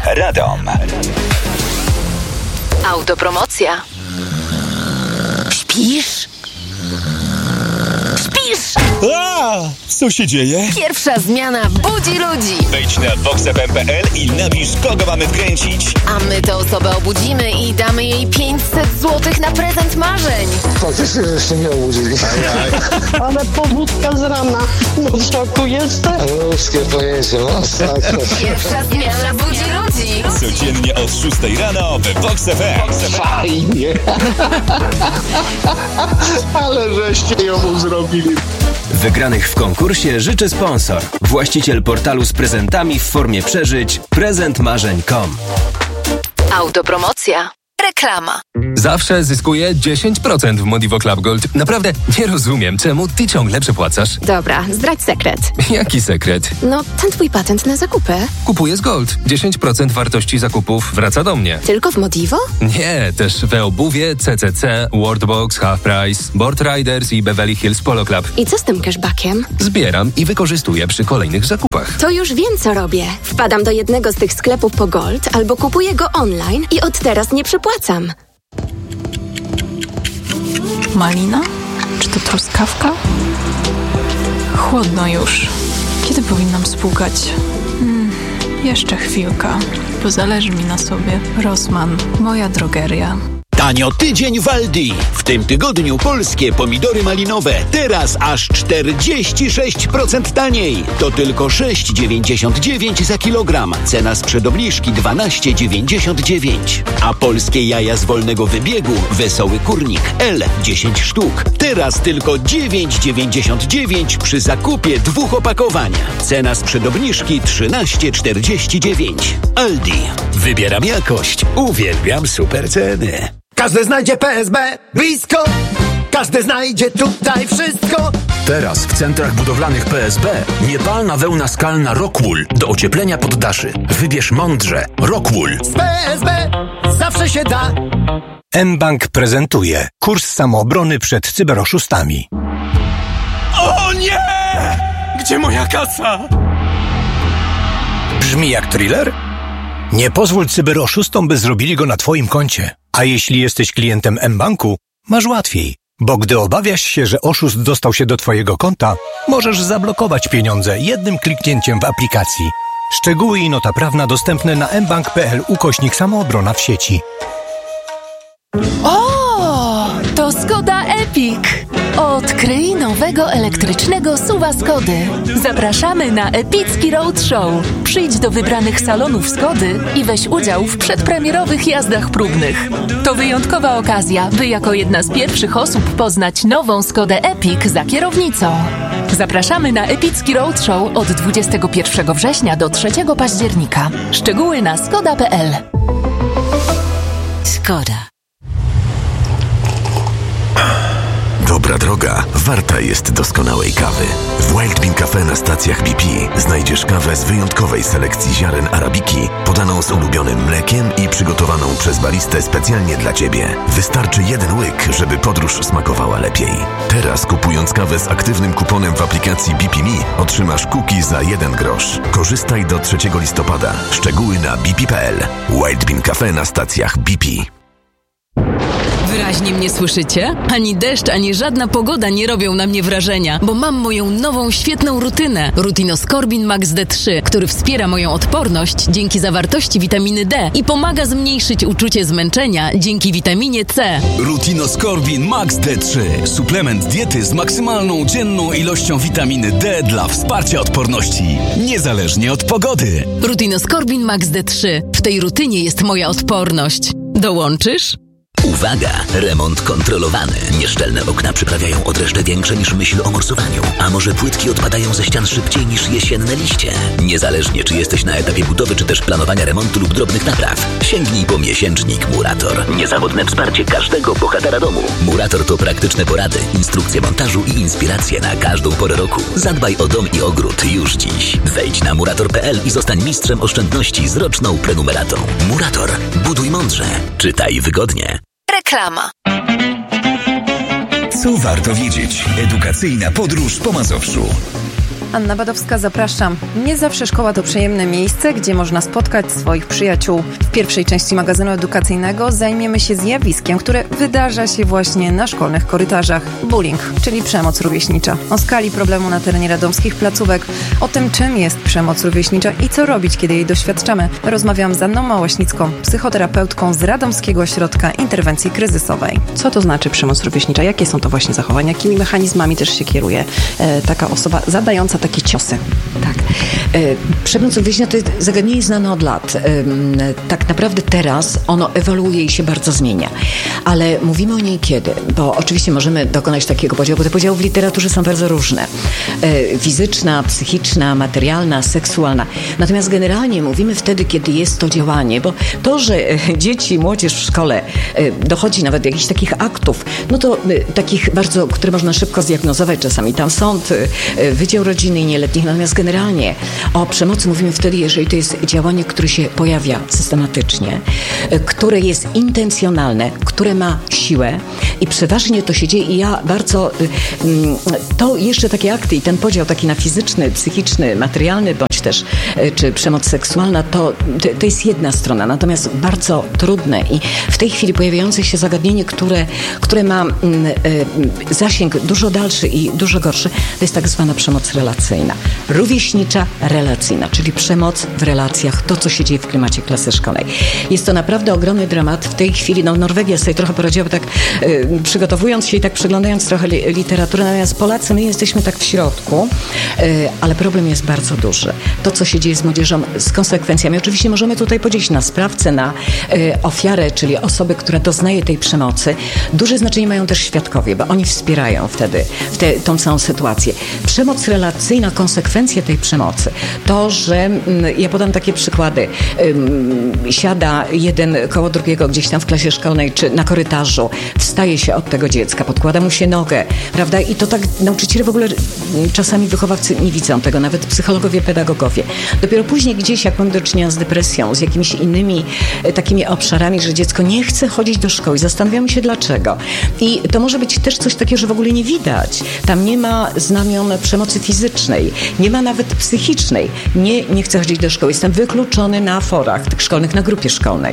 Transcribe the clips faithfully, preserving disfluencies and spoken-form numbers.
Radom. Autopromocja. Śpisz? Śpisz? A, co się dzieje? Pierwsza zmiana budzi ludzi. Wejdź na vox f m kropka p l i napisz, kogo mamy wkręcić. A my tę osobę obudzimy i damy jej pięćset złotych na prezent marzeń. Faktycznie, żeście mnie obudzili. Ale pobudka z rana. No w szoku jestem. Ludzkie pojęcie, masakra. Pierwsza zmiana budzi ludzi. Codziennie od szóstej rano we Vox F M. Fajnie. Ale żeście ją zrobili. Wygranych w konkursie życzy sponsor. Właściciel portalu z prezentami w formie przeżyć prezent marzeń kropka com. Autopromocja. Reklama. Zawsze zyskuję dziesięć procent w Modivo Club Gold. Naprawdę nie rozumiem, czemu ty ciągle przepłacasz. Dobra, zdradź sekret. Jaki sekret? No, ten twój patent na zakupy. Kupuję z Gold. dziesięć procent wartości zakupów wraca do mnie. Tylko w Modivo? Nie, też we obuwie, C C C, Worldbox, Half Price, Board Riders i Beverly Hills Polo Club. I co z tym cashbackiem? Zbieram i wykorzystuję przy kolejnych zakupach. To już wiem, co robię. Wpadam do jednego z tych sklepów po Gold albo kupuję go online i od teraz nie przepłacam. Malina? Czy to truskawka? Chłodno już. Kiedy powinnam spłukać? Hmm, jeszcze chwilka, bo zależy mi na sobie. Rossmann, moja drogeria. Tanio tydzień w Aldi. W tym tygodniu polskie pomidory malinowe. Teraz aż czterdzieści sześć procent taniej. To tylko sześć dziewięćdziesiąt dziewięć za kilogram. Cena sprzed obniżki dwanaście dziewięćdziesiąt dziewięć. A polskie jaja z wolnego wybiegu Wesoły Kurnik L dziesięć sztuk. Teraz tylko dziewięć dziewięćdziesiąt dziewięć przy zakupie dwóch opakowań. Cena sprzed obniżki trzynaście czterdzieści dziewięć. Aldi. Wybieram jakość. Uwielbiam super ceny. Każdy znajdzie P S B blisko. Każdy znajdzie tutaj wszystko. Teraz w centrach budowlanych P S B niepalna wełna skalna Rockwool do ocieplenia poddaszy. Wybierz mądrze. Rockwool. Z P S B zawsze się da. mBank prezentuje kurs samoobrony przed cyberoszustami. O nie! Gdzie moja kasa? Brzmi jak thriller? Nie pozwól cyberoszustom, by zrobili go na twoim koncie. A jeśli jesteś klientem mBanku, masz łatwiej. Bo gdy obawiasz się, że oszust dostał się do twojego konta, możesz zablokować pieniądze jednym kliknięciem w aplikacji. Szczegóły i nota prawna dostępne na mbank kropka p l ukośnik samoobrona w sieci. O, to Skoda Epic. Odkryj nowego elektrycznego suwa Skody. Zapraszamy na epicki roadshow. Przyjdź do wybranych salonów Skody i weź udział w przedpremierowych jazdach próbnych. To wyjątkowa okazja, by jako jedna z pierwszych osób poznać nową Skodę Epic za kierownicą. Zapraszamy na epicki roadshow od dwudziestego pierwszego września do trzeciego października. Szczegóły na skoda kropka p l. Skoda. Dobra droga warta jest doskonałej kawy. W Wild Bean Cafe na stacjach B P znajdziesz kawę z wyjątkowej selekcji ziaren arabiki, podaną z ulubionym mlekiem i przygotowaną przez baristę specjalnie dla Ciebie. Wystarczy jeden łyk, żeby podróż smakowała lepiej. Teraz kupując kawę z aktywnym kuponem w aplikacji B P Me otrzymasz cookie za jeden grosz. Korzystaj do trzeciego listopada. Szczegóły na b p kropka p l. Wild Bean Cafe na stacjach B P. Wyraźnie mnie słyszycie? Ani deszcz, ani żadna pogoda nie robią na mnie wrażenia, bo mam moją nową, świetną rutynę. Rutinoskorbin Max D trzy, który wspiera moją odporność dzięki zawartości witaminy D i pomaga zmniejszyć uczucie zmęczenia dzięki witaminie C. Rutinoskorbin Max D trzy. Suplement diety z maksymalną dzienną ilością witaminy D dla wsparcia odporności, niezależnie od pogody. Rutinoskorbin Max D trzy. W tej rutynie jest moja odporność. Dołączysz? Uwaga! Remont kontrolowany. Nieszczelne okna przyprawiają odreszcze większe niż myśl o morsowaniu. A może płytki odpadają ze ścian szybciej niż jesienne liście? Niezależnie czy jesteś na etapie budowy, czy też planowania remontu lub drobnych napraw, sięgnij po miesięcznik Murator. Niezawodne wsparcie każdego bohatera domu. Murator to praktyczne porady, instrukcje montażu i inspiracje na każdą porę roku. Zadbaj o dom i ogród już dziś. Wejdź na murator kropka p l i zostań mistrzem oszczędności z roczną prenumeratą. Murator. Buduj mądrze. Czytaj wygodnie. Reklama. Co warto wiedzieć? Edukacyjna podróż po Mazowszu. Anna Badowska, zapraszam. Nie zawsze szkoła to przyjemne miejsce, gdzie można spotkać swoich przyjaciół. W pierwszej części magazynu edukacyjnego zajmiemy się zjawiskiem, które wydarza się właśnie na szkolnych korytarzach. Bullying, czyli przemoc rówieśnicza. O skali problemu na terenie radomskich placówek, o tym, czym jest przemoc rówieśnicza i co robić, kiedy jej doświadczamy. Rozmawiam z Anną Małaśnicką, psychoterapeutką z Radomskiego Ośrodka Interwencji Kryzysowej. Co to znaczy przemoc rówieśnicza? Jakie są to właśnie zachowania? Jakimi mechanizmami też się kieruje e, taka osoba zadająca takie ciosy? Tak. E, przemoc rówieśnicza to jest zagadnienie znane od lat. E, tak naprawdę teraz ono ewoluuje i się bardzo zmienia. Ale mówimy o niej kiedy? Bo oczywiście możemy dokonać takiego podziału, bo te podziały w literaturze są bardzo różne. E, fizyczna, psychiczna, materialna, seksualna. Natomiast generalnie mówimy wtedy, kiedy jest to działanie, bo to, że dzieci i młodzież w szkole e, dochodzi nawet do jakichś takich aktów, no to e, takich bardzo, które można szybko zdiagnozować, czasami tam sąd, e, Wydział Rodziny i Nieletnich. Natomiast generalnie o przemocy mówimy wtedy, jeżeli to jest działanie, które się pojawia systematycznie, e, które jest intencjonalne, które ma siłę i przeważnie to się dzieje i ja bardzo e, to jeszcze takie akty i ten podział taki na fizyczny, psychiczny, materialny, bądź też e, czy przemoc seksualna, to, to jest jedna strona, natomiast bardzo trudne i w tej chwili pojawiające się zagadnienie, które, które ma mm, y, zasięg dużo dalszy i dużo gorszy, to jest tak zwana przemoc relacyjna. Rówieśnicza, relacyjna, czyli przemoc w relacjach, to co się dzieje w klimacie klasy szkolnej. Jest to naprawdę ogromny dramat. W tej chwili, no Norwegia sobie trochę poradziła, tak y, przygotowując się i tak przeglądając trochę li, literaturę, natomiast Polacy, my jesteśmy tak w środku, y, ale problem jest bardzo duży. To co się dzieje z młodzieżą, z konsekwencjami. Oczywiście możemy tutaj podzielić na sprawcę, na y, ofiarę, czyli osobę, która doznaje tej przemocy. Duże znaczenie mają też świadkowie, bo oni wspierają wtedy w te, tą całą sytuację. Przemoc relacyjna, konsekwencje tej przemocy, to, że mm, ja podam takie przykłady. Ym, siada jeden koło drugiego gdzieś tam w klasie szkolnej, czy na korytarzu, wstaje się od tego dziecka, podkłada mu się nogę, prawda? I to tak nauczyciele w ogóle, czasami wychowawcy nie widzą tego, nawet psychologowie, pedagogowie. Dopiero później gdzieś, jak mamy do czynienia z depresją, z jakimiś innymi e, takimi obszarami, że dziecko nie chce chodzić do szkoły. Zastanawiamy się dlaczego. I to może być też coś takiego, że w ogóle nie widać. Tam nie ma znamion przemocy fizycznej, nie ma nawet psychicznej. Nie, nie chce chodzić do szkoły. Jestem wykluczony na forach tych szkolnych, na grupie szkolnej.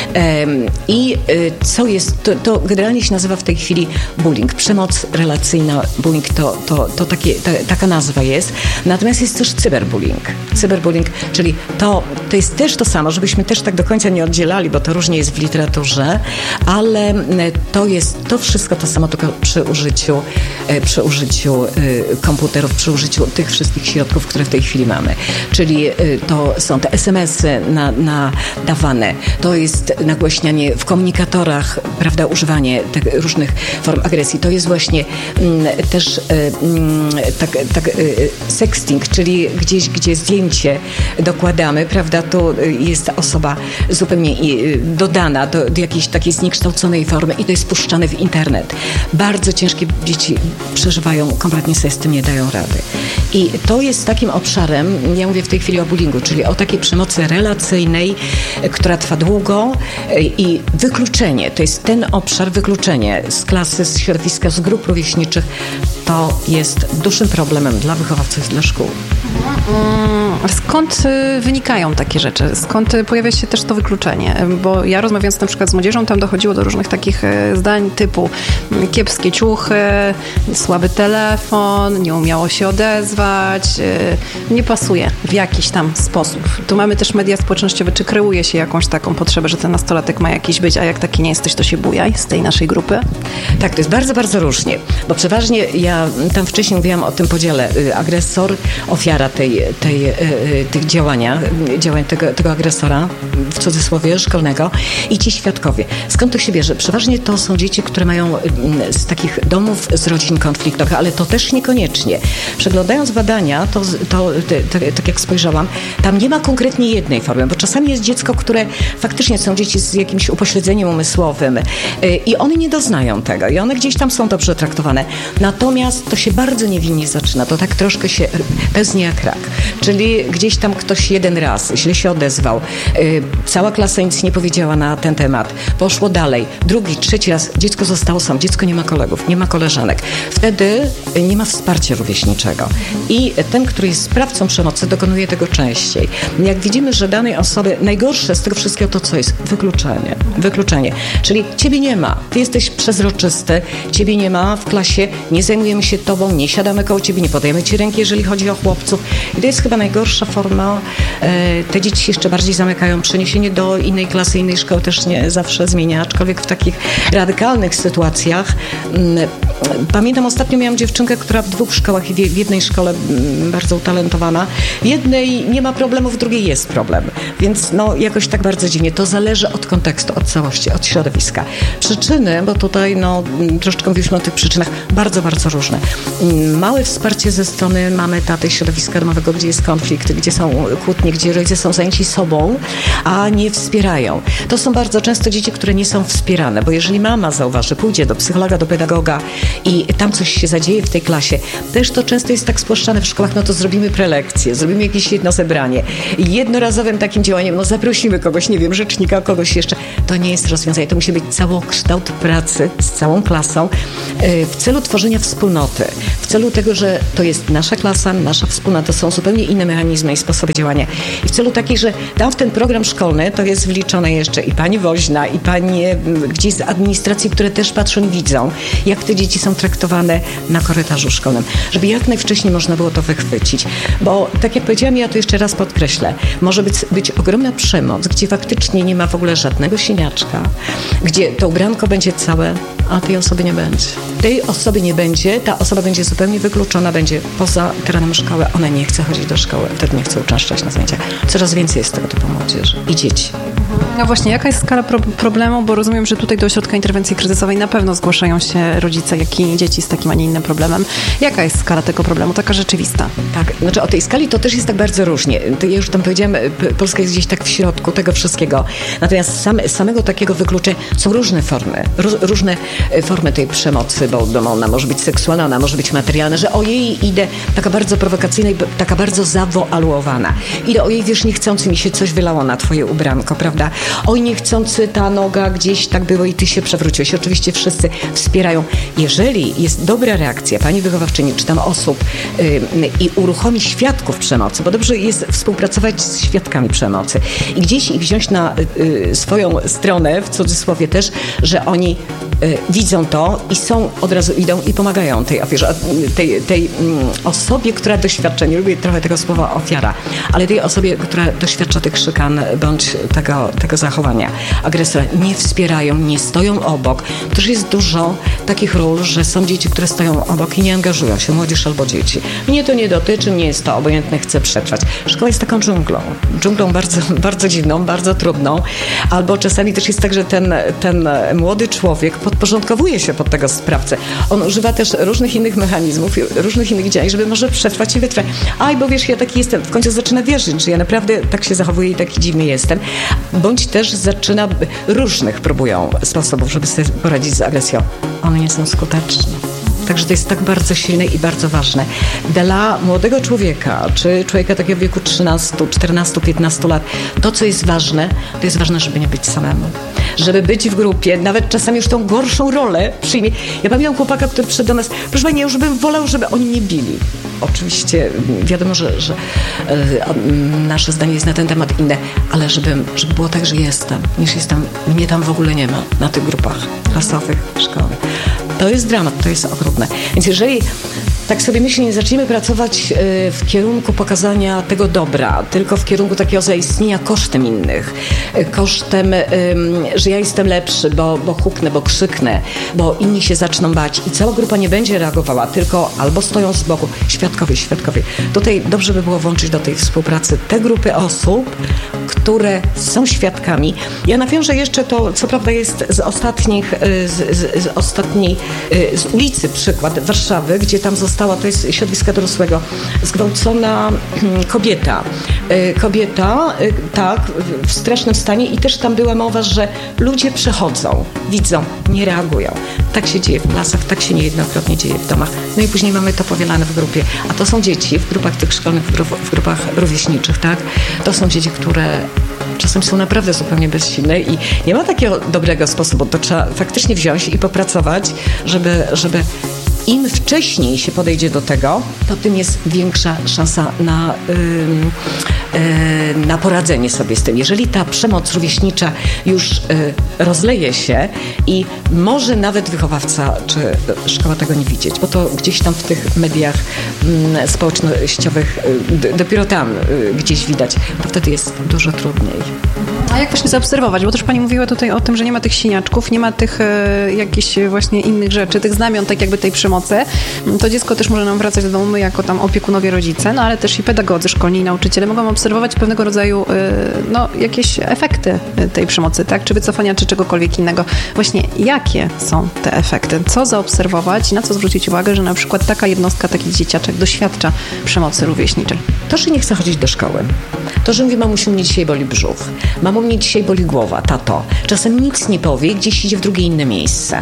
Um, I y, co jest, to, to generalnie się nazywa w tej chwili bullying. Przemoc relacyjna, bullying to, to, to takie, ta, taka nazwa jest. Natomiast jest też cyberbullying. Cyberbullying, czyli to, to jest też to samo, żebyśmy też tak do końca nie oddzielali, bo to różnie jest w literaturze, ale to jest to wszystko to samo, tylko przy użyciu, przy użyciu komputerów, przy użyciu tych wszystkich środków, które w tej chwili mamy. Czyli to są te es em esy na, nadawane, to jest nagłaśnianie w komunikatorach, prawda, używanie tych różnych form agresji. To jest właśnie mm, też mm, tak, tak, sexting, czyli gdzieś, gdzie zdjęcie dokładamy, prawda, tu jest osoba zupełnie dodana do, do jakiejś takiej zniekształconej formy i to jest puszczane w internet. Bardzo ciężkie dzieci przeżywają, kompletnie sobie z tym nie dają rady. I to jest takim obszarem, ja mówię w tej chwili o bullyingu, czyli o takiej przemocy relacyjnej, która trwa długo i wykluczenie, to jest ten obszar, wykluczenie z klasy, z środowiska, z grup rówieśniczych, to jest dużym problemem dla wychowawców, dla szkół. Skąd wynikają takie rzeczy? Skąd pojawia się też to wykluczenie? Bo ja rozmawiając na przykład z młodzieżą, tam dochodziło do różnych takich zdań typu kiepskie ciuchy, słaby telefon, nie umiało się odezwać, nie pasuje w jakiś tam sposób. Tu mamy też media społecznościowe, czy kreuje się jakąś taką potrzebę, że ten nastolatek ma jakiś być, a jak taki nie jesteś, to się bujaj z tej naszej grupy? Tak, to jest bardzo, bardzo różnie, bo przeważnie ja tam wcześniej mówiłam o tym podziale agresor, ofiara tej, tej, tych działania, działań tego, tego agresora, w cudzysłowie, szkolnego i ci świadkowie. Skąd to się bierze? Przeważnie to są dzieci, które mają z takich domów, z rodzin konfliktowych, ale to też niekoniecznie. Przeglądając badania, to, to, to, to tak jak spojrzałam, tam nie ma konkretnie jednej formy, bo czasami jest dziecko, które faktycznie są dzieci z jakimś upośledzeniem umysłowym i one nie doznają tego i one gdzieś tam są dobrze traktowane. Natomiast to się bardzo niewinnie zaczyna. To tak troszkę się pewnie zupełnie jak rak. Czyli gdzieś tam ktoś jeden raz źle się odezwał. Yy, cała klasa nic nie powiedziała na ten temat. Poszło dalej. Drugi, trzeci raz. Dziecko zostało sam. Dziecko nie ma kolegów, nie ma koleżanek. Wtedy nie ma wsparcia rówieśniczego. I ten, który jest sprawcą przemocy, dokonuje tego częściej. Jak widzimy, że danej osoby najgorsze z tego wszystkiego to co jest? Wykluczenie. Wykluczenie. Czyli ciebie nie ma. Ty jesteś przezroczysty. Ciebie nie ma w klasie. Nie zajmujemy się tobą. Nie siadamy koło ciebie. Nie podajemy ci ręki, jeżeli chodzi o chłopców. I to jest chyba najgorsza forma. Te dzieci się jeszcze bardziej zamykają. Przeniesienie do innej klasy, innej szkoły też nie zawsze zmienia. Aczkolwiek w takich radykalnych sytuacjach. Pamiętam, ostatnio miałam dziewczynkę, która w dwóch szkołach i w jednej szkole bardzo utalentowana. W jednej nie ma problemu, w drugiej jest problem. Więc no jakoś tak bardzo dziwnie. To zależy od kontekstu, od całości, od środowiska. Przyczyny, bo tutaj no troszeczkę mówiliśmy o tych przyczynach, bardzo, bardzo różne. Małe wsparcie ze strony mamy, taty, środowiska domowego, gdzie jest konflikt, gdzie są kłótnie, gdzie rodzice są zajęci sobą, a nie wspierają. To są bardzo często dzieci, które nie są wspierane, bo jeżeli mama zauważy, pójdzie do psychologa, do pedagoga i tam coś się zadzieje w tej klasie, też to często jest tak spłaszczane w szkołach, no to zrobimy prelekcję, zrobimy jakieś jedno zebranie. I jednorazowym takim działaniem, no zaprosimy kogoś, nie wiem, rzecznika, kogoś jeszcze. To nie jest rozwiązanie. To musi być całokształt pracy z całą klasą yy, w celu tworzenia wspólnoty. W celu tego, że to jest nasza klasa, nasza wspólnota, to są zupełnie inne mechanizmy i sposoby działania. I w celu takiej, że tam w ten program szkolny to jest wliczone jeszcze i pani woźna, i panie gdzieś z administracji, które też patrzą i widzą, jak te dzieci są traktowane na korytarzu szkolnym. Żeby jak najwcześniej można było to wychwycić. Bo tak jak powiedziałam, ja to jeszcze raz podkreślę, może być, być ogromna przemoc, gdzie faktycznie nie ma w ogóle żadnego siniaczka, gdzie to ubranko będzie całe, a tej osoby nie będzie. Tej osoby nie będzie, ta osoba będzie zupełnie wykluczona, będzie poza terenem szkoły, ona nie chce chodzić do szkoły, wtedy nie chce uczęszczać na zajęcia. Coraz więcej jest tego typu młodzieży i dzieci. No właśnie, jaka jest skala pro- problemu, bo rozumiem, że tutaj do ośrodka interwencji kryzysowej na pewno zgłaszają się rodzice, jak i dzieci z takim, a nie innym problemem. Jaka jest skala tego problemu, taka rzeczywista? Tak, znaczy o tej skali to też jest tak bardzo różnie. To ja już tam powiedziałam, Polska jest gdzieś tak w środku tego wszystkiego. Natomiast same, samego takiego wykluczenia są różne formy, Ró- różne formy tej przemocy, bo, bo ona może być seksualna, ona może być materialna, że o jej idę taka bardzo prowokacyjna i taka bardzo zawoalowana. Idę o jej, wiesz, niechcący mi się coś wylało na twoje ubranko, prawda? Oj, niechcący ta noga gdzieś tak było i ty się przewróciłeś. Oczywiście wszyscy wspierają. Jeżeli jest dobra reakcja pani wychowawczyni, czy tam osób yy, i uruchomi świadków przemocy, bo dobrze jest współpracować z świadkami przemocy i gdzieś ich wziąć na yy, swoją stronę, w cudzysłowie też, że oni yy, widzą to i są, od razu idą i pomagają tej ofierze, tej, tej yy, osobie, która doświadcza, nie lubię trochę tego słowa ofiara, ale tej osobie, która doświadcza tych szykan bądź tego, tego zachowania agresora, nie wspierają, nie stoją obok. Też jest dużo takich ról, że są dzieci, które stoją obok i nie angażują się, młodzież albo dzieci. Mnie to nie dotyczy, nie jest to obojętne, chcę przetrwać. Szkoła jest taką dżunglą. Dżunglą bardzo, bardzo dziwną, bardzo trudną. Albo czasami też jest tak, że ten, ten młody człowiek podporządkowuje się pod tego sprawcę. On używa też różnych innych mechanizmów, różnych innych działań, żeby może przetrwać i wytrwać. Aj, bo wiesz, ja taki jestem. W końcu zaczyna wierzyć, że ja naprawdę tak się zachowuję i taki dziwny jestem. Bądź też zaczyna, różnych próbują sposobów, żeby sobie poradzić z agresją. One nie są skuteczne. Także to jest tak bardzo silne i bardzo ważne. Dla młodego człowieka, czy człowieka takiego w wieku trzynastu, czternastu, piętnastu lat, to, co jest ważne, to jest ważne, żeby nie być samemu. Żeby być w grupie, nawet czasami już tą gorszą rolę przyjmie. Ja pamiętam chłopaka, który przyszedł do nas, proszę pani, ja już bym wolał, żeby oni mnie bili. Oczywiście wiadomo, że, że e, nasze zdanie jest na ten temat inne, ale żeby, żeby było tak, że jestem, niż jestem, mnie tam w ogóle nie ma na tych grupach klasowych, szkoły. To jest dramat, to jest okrutne. Więc jeżeli tak sobie myślę, nie zaczniemy pracować w kierunku pokazania tego dobra, tylko w kierunku takiego zaistnienia kosztem innych, kosztem, że ja jestem lepszy, bo, bo huknę, bo krzyknę, bo inni się zaczną bać i cała grupa nie będzie reagowała, tylko albo stoją z boku, świadkowie, świadkowie. Tutaj dobrze by było włączyć do tej współpracy te grupy osób, które są świadkami. Ja nawiążę jeszcze to, co prawda jest z ostatnich, z, z, z ostatniej, z ulicy przykład Warszawy, gdzie tam zostało została, to jest środowiska dorosłego, zgwałcona kobieta. Kobieta, tak, w strasznym stanie i też tam była mowa, że ludzie przechodzą, widzą, nie reagują. Tak się dzieje w klasach, tak się niejednokrotnie dzieje w domach. No i później mamy to powielane w grupie. A to są dzieci w grupach tych szkolnych, w grupach rówieśniczych, tak? To są dzieci, które czasem są naprawdę zupełnie bezsilne i nie ma takiego dobrego sposobu. To trzeba faktycznie wziąć i popracować, żeby, żeby im wcześniej się podejdzie do tego, to tym jest większa szansa na, yy, yy, na poradzenie sobie z tym. Jeżeli ta przemoc rówieśnicza już yy, rozleje się i może nawet wychowawca czy szkoła tego nie widzieć, bo to gdzieś tam w tych mediach yy, społecznościowych yy, dopiero tam yy, gdzieś widać, to wtedy jest dużo trudniej. A jak właśnie zaobserwować? Bo też pani mówiła tutaj o tym, że nie ma tych siniaczków, nie ma tych e, jakichś właśnie innych rzeczy, tych znamion tak jakby tej przemocy. To dziecko też może nam wracać do domu, my jako tam opiekunowie, rodzice, no ale też i pedagodzy szkolni, i nauczyciele mogą obserwować pewnego rodzaju e, no, jakieś efekty tej przemocy, tak? Czy wycofania, czy czegokolwiek innego. Właśnie jakie są te efekty? Co zaobserwować i na co zwrócić uwagę, że na przykład taka jednostka, taki dzieciaczek doświadcza przemocy rówieśniczej? To, że nie chce chodzić do szkoły. To, że mówi, mamusiu, mnie dzisiaj boli brzuch. Mamo, mnie dzisiaj boli głowa, tato. Czasem nic nie powie, gdzieś idzie w drugie inne miejsce.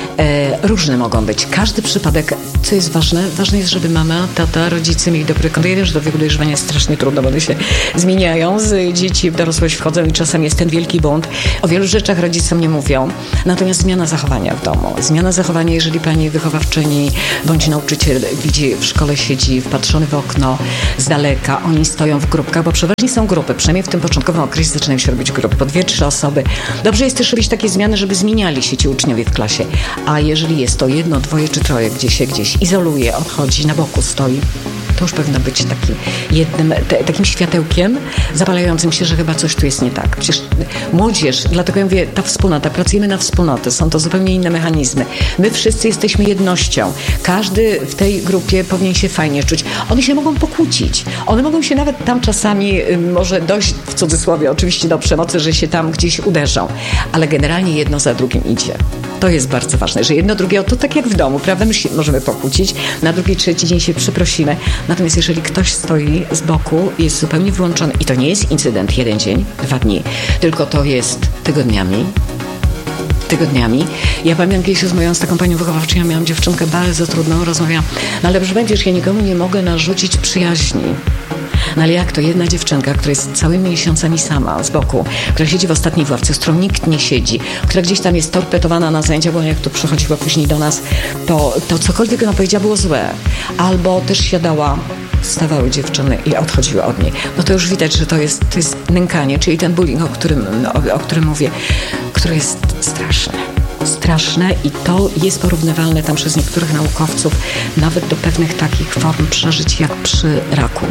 E, różne mogą być. Każdy przypadek, co jest ważne, ważne jest, żeby mama, tata, rodzice mieli dobry kontakt. Ja wiem, że do wieku dojrzewania jest strasznie trudno, bo one się zmieniają, z dzieci w dorosłość wchodzą i czasem jest ten wielki bunt. O wielu rzeczach rodzicom nie mówią. Natomiast zmiana zachowania w domu. Zmiana zachowania, jeżeli pani wychowawczyni bądź nauczyciel widzi, w szkole siedzi wpatrzony w okno z daleka, oni stoją w grupkach, bo przeważnie są grupy, przynajmniej w tym początkowym okresie zaczynają się robić grupy, po dwie, trzy osoby. Dobrze jest też robić takie zmiany, żeby zmieniali się ci uczniowie w klasie. A jeżeli jest to jedno, dwoje czy troje, gdzie się gdzieś izoluje, odchodzi, na boku stoi, to już powinno być taki jednym, te, takim światełkiem zapalającym się, że chyba coś tu jest nie tak. Przecież młodzież, dlatego ja mówię, ta wspólnota, pracujemy na wspólnotę, są to zupełnie inne mechanizmy. My wszyscy jesteśmy jednością. Każdy w tej grupie powinien się fajnie czuć. One się mogą pokłócić. One mogą się nawet tam czasami, może dojść w cudzysłowie oczywiście do przemocy, że się tam gdzieś uderzą. Ale generalnie jedno za drugim idzie. To jest bardzo ważne, że jedno drugiego, to tak jak w domu, prawda? My się możemy pokłócić, na drugi, trzeci dzień się przeprosimy. Natomiast jeżeli ktoś stoi z boku, jest zupełnie wyłączony i to nie jest incydent jeden dzień, dwa dni, tylko to jest tygodniami, tygodniami. Ja pamiętam kiedyś rozmawiałam z taką panią wychowawczynią, miałam dziewczynkę bardzo trudną, rozmawiałam, no ale proszę będziesz, ja nikomu nie mogę narzucić przyjaźni. No ale jak to jedna dziewczynka, która jest całymi miesiącami sama z boku, która siedzi w ostatniej ławce, z którą nikt nie siedzi, która gdzieś tam jest torpedowana na zajęcia, bo jak tu przychodziła później do nas, to, to cokolwiek ona powiedziała było złe. Albo też siadała, stawały dziewczyny i odchodziły od niej. No to już widać, że to jest, to jest nękanie, czyli ten bullying, o którym, o, o którym mówię, który jest straszny. Straszne i to jest porównywalne tam przez niektórych naukowców nawet do pewnych takich form przeżyć jak przy raku.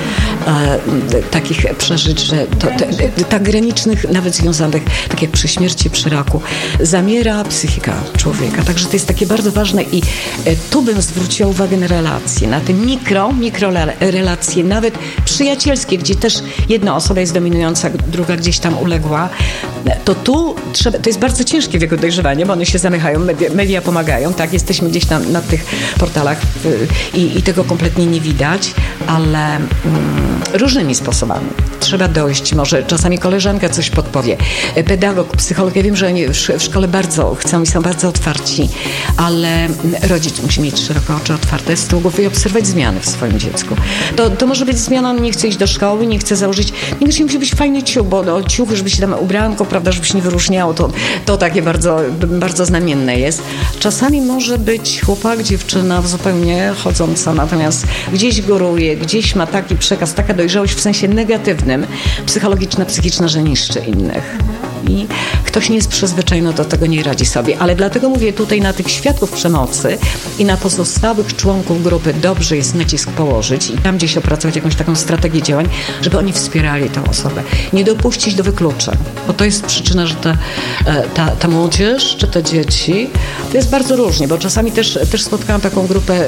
E, takich przeżyć, że to, te, tak granicznych, nawet związanych, tak jak przy śmierci, przy raku, zamiera psychika człowieka. Także to jest takie bardzo ważne i e, tu bym zwróciła uwagę na relacje, na te mikro, mikro relacje, nawet przyjacielskie, gdzie też jedna osoba jest dominująca, druga gdzieś tam uległa. To tu trzeba, to jest bardzo ciężkie w wieku dojrzewania, bo one się zamykają, media, media pomagają, tak, jesteśmy gdzieś tam na tych portalach y, i, i tego kompletnie nie widać, ale mm, różnymi sposobami. Trzeba dojść, może czasami koleżanka coś podpowie, pedagog, psycholog, ja wiem, że oni w szkole bardzo chcą i są bardzo otwarci, ale rodzic musi mieć szeroko oczy otwarte z tyłu głowy i obserwować zmiany w swoim dziecku. To, to może być zmiana, on nie chce iść do szkoły, nie chce założyć, niekoniecznie musi być fajny ciuch, bo no, ciuch, żeby się tam ubranko, prawda, żeby się nie wyróżniało, to, to takie bardzo, bardzo znamienne jest. Czasami może być chłopak, dziewczyna zupełnie chodząca, natomiast gdzieś góruje, gdzieś ma taki przekaz, taka dojrzałość w sensie negatywnym, psychologiczna, psychiczna, że niszczy innych. I ktoś nie jest przyzwyczajony do tego, nie radzi sobie. Ale dlatego mówię tutaj na tych świadków przemocy i na pozostałych członków grupy dobrze jest nacisk położyć i tam gdzieś opracować jakąś taką strategię działań, żeby oni wspierali tę osobę. Nie dopuścić do wykluczeń, bo to jest przyczyna, że ta, ta, ta młodzież czy te dzieci, to jest bardzo różnie, bo czasami też, też spotkałam taką grupę,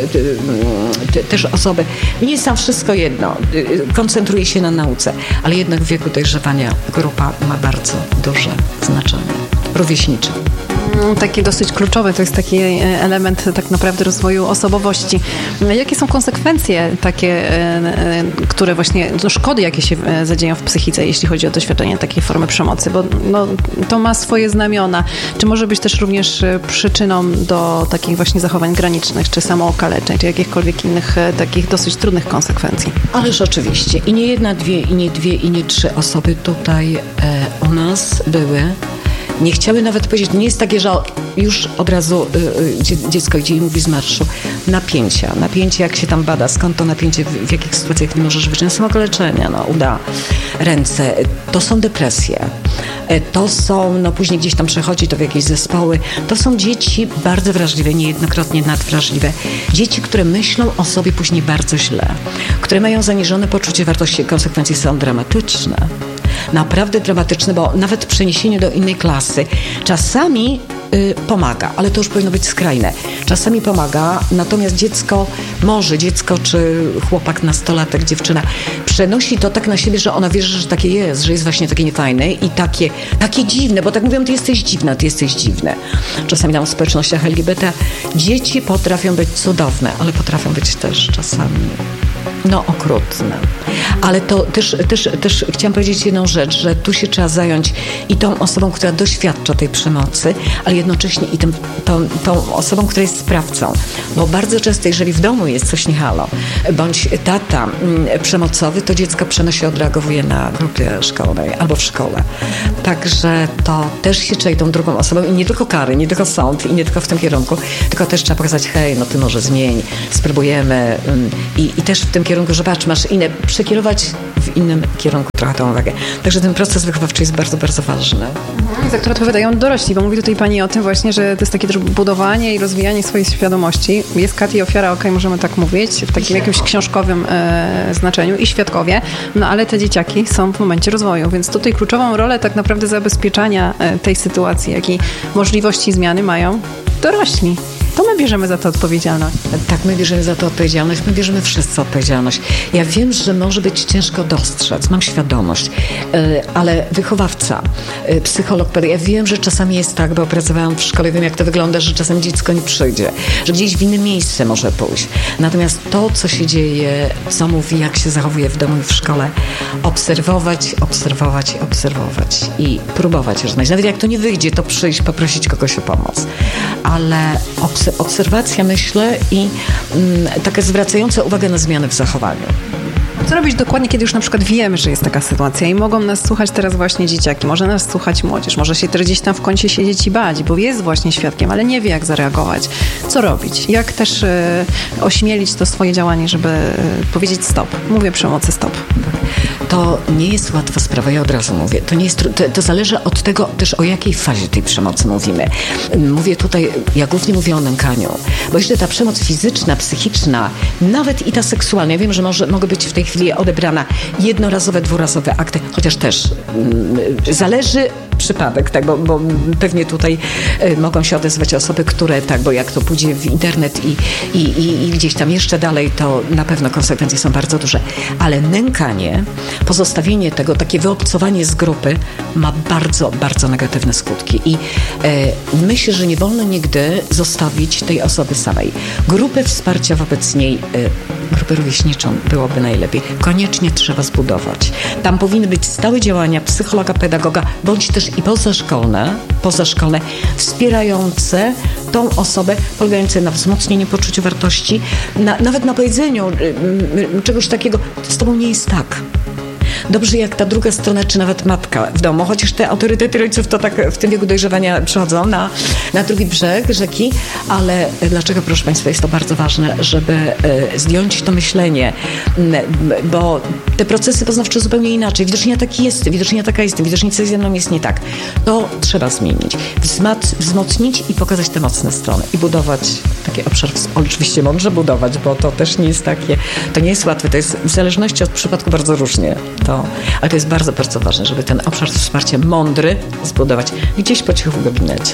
też osoby, nie jest tam wszystko jedno, koncentruje się na nauce, ale jednak w wieku dojrzewania grupa ma bardzo duże znaczenie. Rówieśnicze. Taki dosyć kluczowy, to jest taki element tak naprawdę rozwoju osobowości. Jakie są konsekwencje takie, które właśnie, no szkody, jakie się zadzieją w psychice, jeśli chodzi o doświadczenie takiej formy przemocy? Bo no, to ma swoje znamiona. Czy może być też również przyczyną do takich właśnie zachowań granicznych, czy samookaleczeń, czy jakichkolwiek innych takich dosyć trudnych konsekwencji? Ależ oczywiście. I nie jedna, dwie, i nie dwie, i nie trzy osoby tutaj e, u nas były. Nie chciały nawet powiedzieć, nie jest takie, że już od razu y, dziecko idzie i mówi z marszu. Napięcia. Napięcie, jak się tam bada, skąd to napięcie, w, w jakich sytuacjach nie możesz wyczynić samokaleczenia, no, uda, ręce. To są depresje. To są, no później gdzieś tam przechodzi to w jakieś zespoły. To są dzieci bardzo wrażliwe, niejednokrotnie nadwrażliwe. Dzieci, które myślą o sobie później bardzo źle. Które mają zaniżone poczucie wartości. Konsekwencje są dramatyczne. Naprawdę dramatyczne, bo nawet przeniesienie do innej klasy czasami y, pomaga, ale to już powinno być skrajne. Czasami pomaga, natomiast dziecko może, dziecko czy chłopak, nastolatek, dziewczyna przenosi to tak na siebie, że ona wierzy, że takie jest, że jest właśnie takie niefajne i takie, takie dziwne, bo tak mówią, ty jesteś dziwna, ty jesteś dziwny. Czasami tam w społecznościach L G B T dzieci potrafią być cudowne, ale potrafią być też czasami no okrutne. Ale to też, też, też chciałam powiedzieć jedną rzecz, że tu się trzeba zająć i tą osobą, która doświadcza tej przemocy, ale jednocześnie i tym, tą, tą osobą, która jest sprawcą. Bo bardzo często, jeżeli w domu jest coś nie halo, bądź tata mm, przemocowy, to dziecko przenosi, odreagowuje na grupie szkolnej albo w szkole. Także to też się trzeba tą drugą osobą i nie tylko kary, nie tylko sąd i nie tylko w tym kierunku, tylko też trzeba pokazać, hej, no ty może zmień, spróbujemy mm, i, i też w tym kierunku, że patrz, masz inne, przekierować w innym kierunku trochę tą uwagę. Także ten proces wychowawczy jest bardzo, bardzo ważny. Mhm. Za które odpowiadają dorośli, bo mówi tutaj pani o tym właśnie, że to jest takie też budowanie i rozwijanie swojej świadomości. Jest kat i ofiara, okej, okay, możemy tak mówić, w takim jakimś książkowym e, znaczeniu i świadkowie, no ale te dzieciaki są w momencie rozwoju, więc tutaj kluczową rolę tak naprawdę zabezpieczania e, tej sytuacji, jak i możliwości zmiany mają dorośli. To my bierzemy za to odpowiedzialność. Tak, my bierzemy za to odpowiedzialność. My bierzemy wszyscy odpowiedzialność. Ja wiem, że może być ciężko dostrzec, mam świadomość, ale wychowawca, psycholog, ja wiem, że czasami jest tak, bo pracowałam w szkole, wiem jak to wygląda, że czasem dziecko nie przyjdzie, że gdzieś w inne miejsce może pójść. Natomiast to, co się dzieje, co mówi, jak się zachowuje w domu i w szkole, obserwować, obserwować, obserwować i próbować rozmawiać. Nawet jak to nie wyjdzie, to przyjść, poprosić kogoś o pomoc. Ale obserwować obserwacja, myślę, i mm, taka zwracająca uwagę na zmiany w zachowaniu. Co robić dokładnie, kiedy już na przykład wiemy, że jest taka sytuacja i mogą nas słuchać teraz właśnie dzieciaki, może nas słuchać młodzież, może się też gdzieś tam w kącie siedzieć i bać, bo jest właśnie świadkiem, ale nie wie, jak zareagować. Co robić? Jak też e, ośmielić to swoje działanie, żeby e, powiedzieć stop. Mówię przemocy stop. To nie jest łatwa sprawa, ja od razu mówię. To, nie jest, to, to zależy od tego też, o jakiej fazie tej przemocy mówimy. Mówię tutaj, ja głównie mówię o nękaniu, bo jeszcze ta przemoc fizyczna, psychiczna, nawet i ta seksualna, ja wiem, że może, mogą być w tej chwili odebrana jednorazowe, dwurazowe akty, chociaż też mm, zależy przypadek, tak, bo, bo pewnie tutaj y, mogą się odezwać osoby, które tak, bo jak to pójdzie w internet i, i, i, i gdzieś tam jeszcze dalej, to na pewno konsekwencje są bardzo duże. Ale nękanie, pozostawienie tego, takie wyobcowanie z grupy ma bardzo, bardzo negatywne skutki i y, myślę, że nie wolno nigdy zostawić tej osoby samej. Grupę wsparcia wobec niej, y, grupę rówieśniczą byłoby najlepiej. Koniecznie trzeba zbudować. Tam powinny być stałe działania psychologa, pedagoga, bądź też i pozaszkolne, pozaszkolne, wspierające tą osobę, polegające na wzmocnieniu poczucia wartości, na, nawet na powiedzeniu y, y, czegoś takiego, to z tobą nie jest tak. Dobrze, jak ta druga strona, czy nawet matka w domu, chociaż te autorytety rodziców to tak w tym wieku dojrzewania przychodzą na, na drugi brzeg rzeki, ale dlaczego, proszę Państwa, jest to bardzo ważne, żeby y, zdjąć to myślenie, y, bo te procesy poznawcze zupełnie inaczej. Widocznie ja taki jestem, widocznie ja taka jestem, widocznie coś ze mną jest nie tak. To trzeba zmienić, Wzmac- wzmocnić i pokazać te mocne strony i budować taki obszar, oczywiście mądrze budować, bo to też nie jest takie, to nie jest łatwe, to jest w zależności od przypadku bardzo różnie. To to, ale to jest bardzo, bardzo ważne, żeby ten obszar wsparcia mądry zbudować gdzieś po cichu w gabinecie.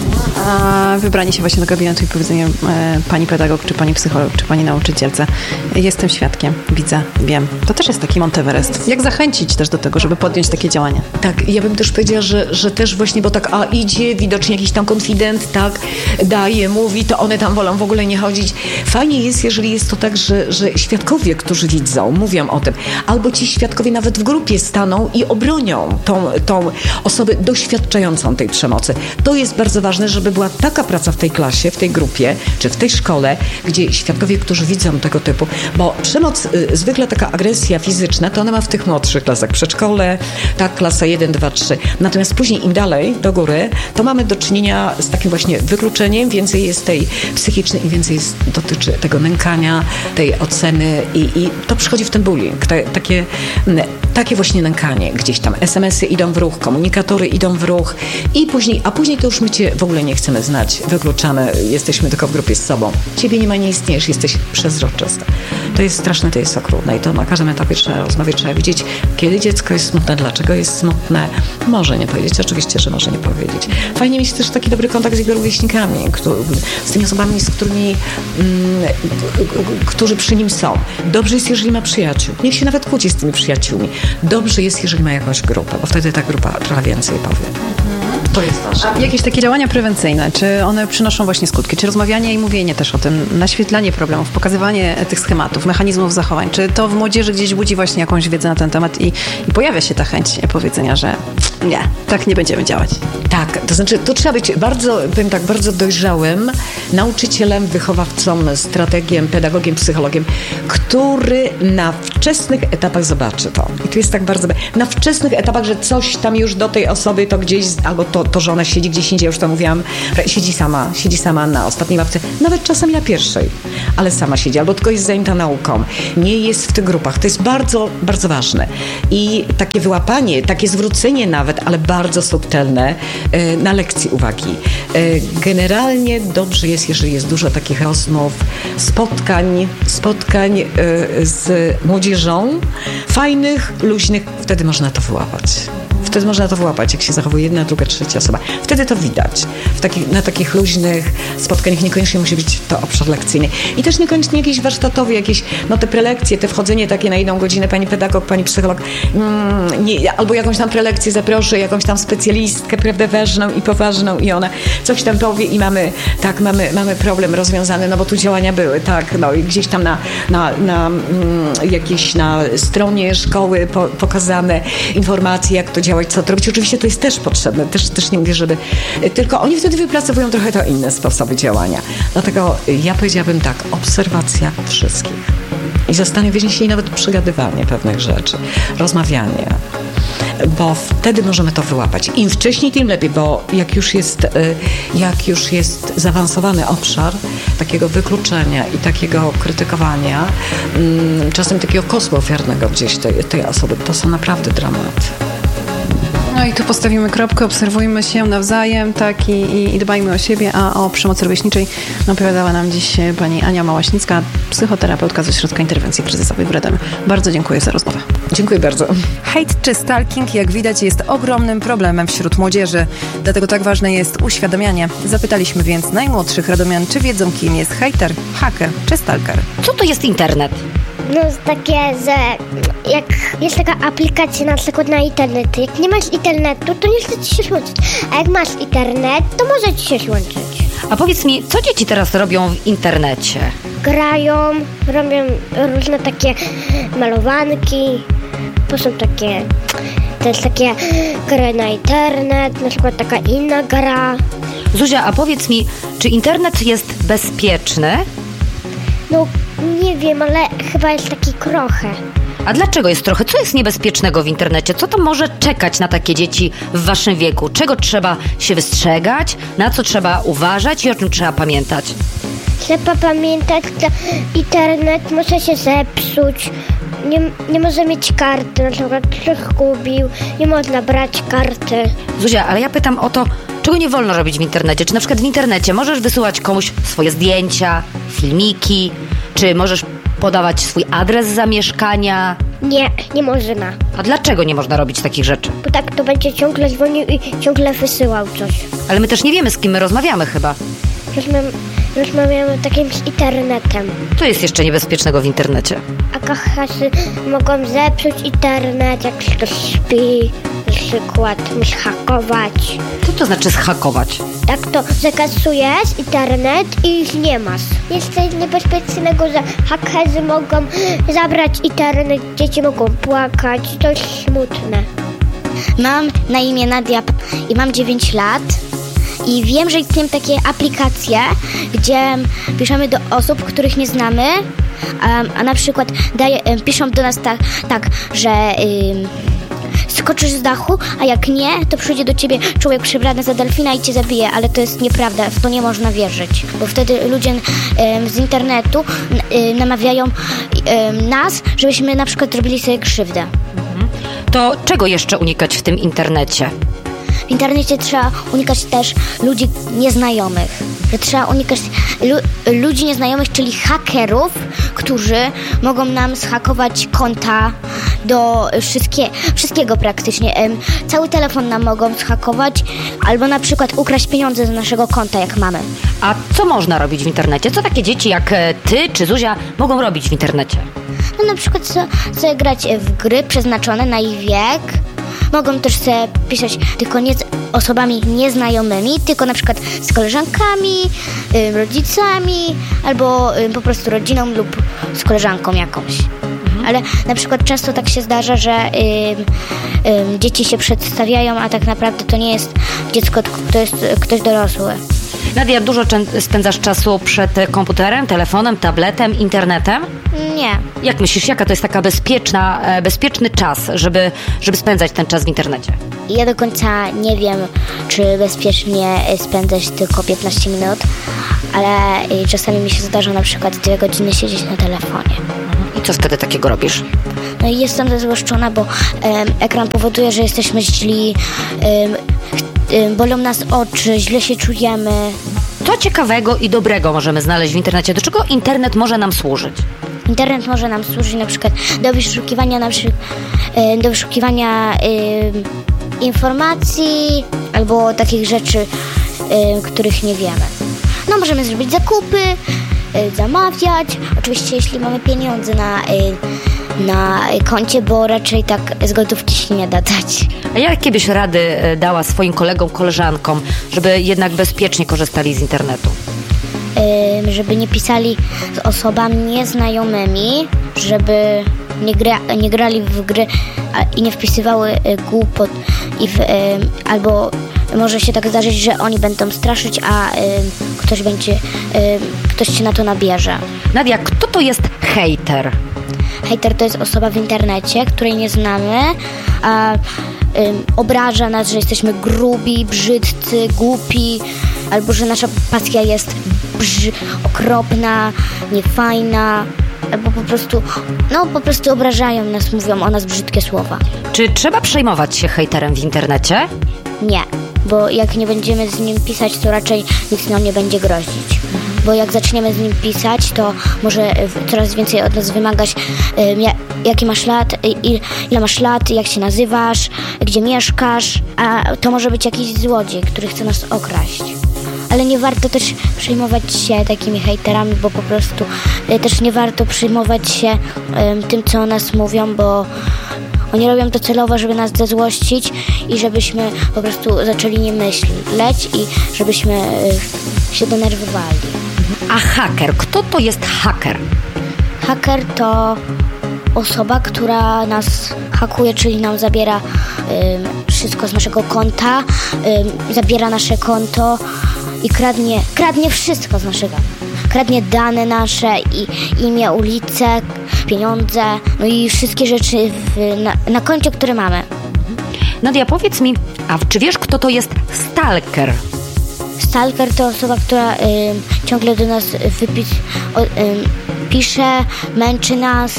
A wybranie się właśnie do gabinetu i powiedzenie e, pani pedagog, czy pani psycholog, czy pani nauczycielce, jestem świadkiem, widzę, wiem. To też jest taki Monteverest. Jak zachęcić też do tego, żeby podjąć takie działania? Tak, ja bym też powiedziała, że, że też właśnie, bo tak, a idzie widocznie jakiś tam konfident, tak, daje, mówi, to one tam wolą w ogóle nie chodzić. Fajnie jest, jeżeli jest to tak, że, że świadkowie, którzy widzą, mówią o tym, albo ci świadkowie nawet w grupie staną i obronią tą, tą osobę doświadczającą tej przemocy. To jest bardzo ważne, żeby była taka praca w tej klasie, w tej grupie, czy w tej szkole, gdzie świadkowie, którzy widzą tego typu, bo przemoc, y, zwykle taka agresja fizyczna, to ona ma w tych młodszych klasach, przedszkole, tak, klasa jeden, dwa, trzy. Natomiast później im dalej, do góry, to mamy do czynienia z takim właśnie wykluczeniem, więcej jest tej psychicznej i więcej jest, dotyczy tego nękania, tej oceny i, i to przychodzi w ten bullying, te, takie, takie właśnie nękanie, gdzieś tam es em esy idą w ruch, komunikatory idą w ruch i później, a później to już my cię w ogóle nie chcemy znać, wykluczamy, jesteśmy tylko w grupie z sobą. Ciebie nie ma, nie istniejesz, jesteś przezroczysty. To jest straszne, to jest okrutne i to na każdym etapie trzeba rozmawiać, trzeba widzieć, kiedy dziecko jest smutne, dlaczego jest smutne. Może nie powiedzieć, oczywiście, że może nie powiedzieć. Fajnie mieć też taki dobry kontakt z jego rówieśnikami, z tymi osobami, z którymi, mm, którzy przy nim są. Dobrze jest, jeżeli ma przyjaciół. Niech się nawet kłóci z tymi przyjaciółmi. Dobrze jest, jeżeli ma jakąś grupę, bo wtedy ta grupa trochę więcej powie. To jest ważne. A jakieś takie działania prewencyjne, czy one przynoszą właśnie skutki? Czy rozmawianie i mówienie też o tym, naświetlanie problemów, pokazywanie tych schematów, mechanizmów zachowań, czy to w młodzieży gdzieś budzi właśnie jakąś wiedzę na ten temat i, i pojawia się ta chęć powiedzenia, że nie, tak nie będziemy działać? Tak, to znaczy to trzeba być bardzo, powiem tak, bardzo dojrzałym nauczycielem, wychowawcą, strategiem, pedagogiem, psychologiem, który na wczesnych etapach zobaczy to. I tu jest tak bardzo, na wczesnych etapach, że coś tam już do tej osoby to gdzieś, albo to, to że ona siedzi gdzieś indziej, już to mówiłam, siedzi sama, siedzi sama na ostatniej ławce, nawet czasami na pierwszej, ale sama siedzi, albo tylko jest zajęta nauką, nie jest w tych grupach. To jest bardzo, bardzo ważne. I takie wyłapanie, takie zwrócenie nawet, ale bardzo subtelne, na lekcji uwagi. Generalnie dobrze jest, jeżeli jest dużo takich rozmów, spotkań, spotkań z młodzieżą, fajnych, luźnych, wtedy można to wyłapać. Wtedy można to wyłapać, jak się zachowuje jedna, druga, trzecia osoba. Wtedy to widać. W takich, na takich luźnych spotkaniach niekoniecznie musi być to obszar lekcyjny. I też niekoniecznie jakieś warsztatowe, jakieś, no te prelekcje, te wchodzenie takie na jedną godzinę, pani pedagog, pani psycholog, mm, nie, albo jakąś tam prelekcję zaproszę, jakąś tam specjalistkę, prawda, ważną i poważną i ona coś tam powie i mamy, tak, mamy, mamy problem rozwiązany, no bo tu działania były, tak, no i gdzieś tam na, na, na mm, jakieś na stronie szkoły po, pokazane informacje, jak to działa, co to robić. Oczywiście to jest też potrzebne. Też, też nie mówię, żeby... Tylko oni wtedy wypracowują trochę to inne sposoby działania. Dlatego ja powiedziałabym tak, obserwacja wszystkich. I zastanowienie się i nawet przygadywanie pewnych rzeczy. Rozmawianie. Bo wtedy możemy to wyłapać. Im wcześniej, tym lepiej, bo jak już jest, jak już jest zaawansowany obszar takiego wykluczenia i takiego krytykowania, czasem takiego kosła ofiarnego gdzieś tej, tej osoby, to są naprawdę dramaty. No i tu postawimy kropkę, obserwujmy się nawzajem, tak, i, i, i dbajmy o siebie, a o przemocy rówieśniczej opowiadała nam dziś pani Ania Małaśnicka, psychoterapeutka z Ośrodka Interwencji Kryzysowej w Radomiu. Bardzo dziękuję za rozmowę. Dziękuję bardzo. Hejt czy stalking, jak widać, jest ogromnym problemem wśród młodzieży. Dlatego tak ważne jest uświadamianie. Zapytaliśmy więc najmłodszych radomian, czy wiedzą, kim jest hejter, haker czy stalker. Co to jest internet? No takie, że jak jest taka aplikacja na przykład na internet, jak nie masz internetu, to nie chce ci się łączyć, a jak masz internet, to może ci się łączyć. A powiedz mi, co dzieci teraz robią w internecie? Grają, robią różne takie malowanki, to są takie, też takie gry na internet, na przykład taka inna gra. Zuzia, a powiedz mi, czy internet jest bezpieczny? No nie wiem, ale chyba jest taki trochę. A dlaczego jest trochę? Co jest niebezpiecznego w internecie? Co tam może czekać na takie dzieci w waszym wieku? Czego trzeba się wystrzegać? Na co trzeba uważać i o czym trzeba pamiętać? Trzeba pamiętać, że internet może się zepsuć. Nie, nie może mieć karty, na przykład ktoś zgubił, nie można brać karty. Zuzia, ale ja pytam o to, czego nie wolno robić w internecie? Czy na przykład w internecie możesz wysyłać komuś swoje zdjęcia, filmiki, czy możesz podawać swój adres zamieszkania? Nie, nie można. A dlaczego nie można robić takich rzeczy? Bo tak to będzie ciągle dzwonił i ciągle wysyłał coś. Ale my też nie wiemy, z kim my rozmawiamy chyba. Rozmawiamy, rozmawiamy takim z internetem. Co jest jeszcze niebezpiecznego w internecie? A kahasy mogą zepsuć internet, jak ktoś śpi, na przykład zhakować. Co to znaczy zhakować? Tak to zakasujesz internet i już nie masz. Jest coś niebezpiecznego, że hakerzy mogą zabrać internet, dzieci mogą płakać, to jest smutne. Mam na imię Nadia i mam dziewięć lat. I wiem, że istnieją takie aplikacje, gdzie piszemy do osób, których nie znamy, a, a na przykład daje, piszą do nas tak, tak że y, skoczysz z dachu, a jak nie, to przyjdzie do ciebie człowiek przebrany za delfina i cię zabije, ale to jest nieprawda, w to nie można wierzyć, bo wtedy ludzie y, z internetu y, namawiają y, nas, żebyśmy na przykład robili sobie krzywdę. Mhm. To czego jeszcze unikać w tym internecie? W internecie trzeba unikać też ludzi nieznajomych. Że trzeba unikać lu- ludzi nieznajomych, czyli hakerów, którzy mogą nam zhakować konta do wszystkie, wszystkiego praktycznie. Cały telefon nam mogą zhakować albo na przykład ukraść pieniądze z naszego konta, jak mamy. A co można robić w internecie? Co takie dzieci jak ty czy Zuzia mogą robić w internecie? No na przykład sobie, sobie grać w gry przeznaczone na ich wiek. Mogą też sobie pisać tylko nie z osobami nieznajomymi, tylko na przykład z koleżankami, y, rodzicami albo y, po prostu rodziną lub z koleżanką jakąś. Mhm. Ale na przykład często tak się zdarza, że y, y, dzieci się przedstawiają, a tak naprawdę to nie jest dziecko, to jest ktoś dorosły. Nadia, dużo spędzasz czasu przed komputerem, telefonem, tabletem, internetem? Nie. Jak myślisz, jaka to jest taka bezpieczna, bezpieczny czas, żeby, żeby spędzać ten czas w internecie? Ja do końca nie wiem, czy bezpiecznie spędzać tylko piętnaście minut, ale czasami mi się zdarza na przykład dwie godziny siedzieć na telefonie. I co wtedy takiego robisz? No i jestem zezłoszczona, bo um, ekran powoduje, że jesteśmy źli, um, um, bolą nas oczy, źle się czujemy. Co ciekawego i dobrego możemy znaleźć w internecie? Do czego internet może nam służyć? Internet może nam służyć na przykład do wyszukiwania, na przykład, um, do wyszukiwania um, informacji albo takich rzeczy, um, których nie wiemy. No możemy zrobić zakupy, zamawiać, oczywiście jeśli mamy pieniądze na, na koncie, bo raczej tak z gotówki się nie da dać. A jakie byś rady dała swoim kolegom, koleżankom, żeby jednak bezpiecznie korzystali z internetu? Yy, żeby nie pisali z osobami nieznajomymi, żeby nie, gra, nie grali w gry a, i nie wpisywały y, głupot i w, y, albo może się tak zdarzyć, że oni będą straszyć, a y, ktoś będzie, y, ktoś się na to nabierze. Nadia, kto to jest hejter? Hejter to jest osoba w internecie, której nie znamy, a y, obraża nas, że jesteśmy grubi, brzydcy, głupi, albo że nasza pasja jest brzy- okropna, niefajna, albo po prostu, no po prostu obrażają nas, mówią o nas brzydkie słowa. Czy trzeba przejmować się hejterem w internecie? Nie, bo jak nie będziemy z nim pisać, to raczej nic nam nie będzie grozić. Bo jak zaczniemy z nim pisać, to może coraz więcej od nas wymagać, jaki masz lat, ile masz lat, jak się nazywasz, gdzie mieszkasz, a to może być jakiś złodziej, który chce nas okraść. Ale nie warto też przejmować się takimi hejterami, bo po prostu też nie warto przejmować się tym, co o nas mówią, bo oni robią to celowo, żeby nas zezłościć i żebyśmy po prostu zaczęli nie myśleć i żebyśmy się denerwowali. A haker, kto to jest haker? Haker to osoba, która nas hakuje, czyli nam zabiera y, wszystko z naszego konta, y, zabiera nasze konto i kradnie, kradnie wszystko z naszego. Kradnie dane nasze, i, imię, ulicę, pieniądze, no i wszystkie rzeczy w, na, na koncie, które mamy. Nadia, powiedz mi, a czy wiesz, kto to jest stalker? Stalker to osoba, która y, ciągle do nas wypis, o, y, pisze, męczy nas,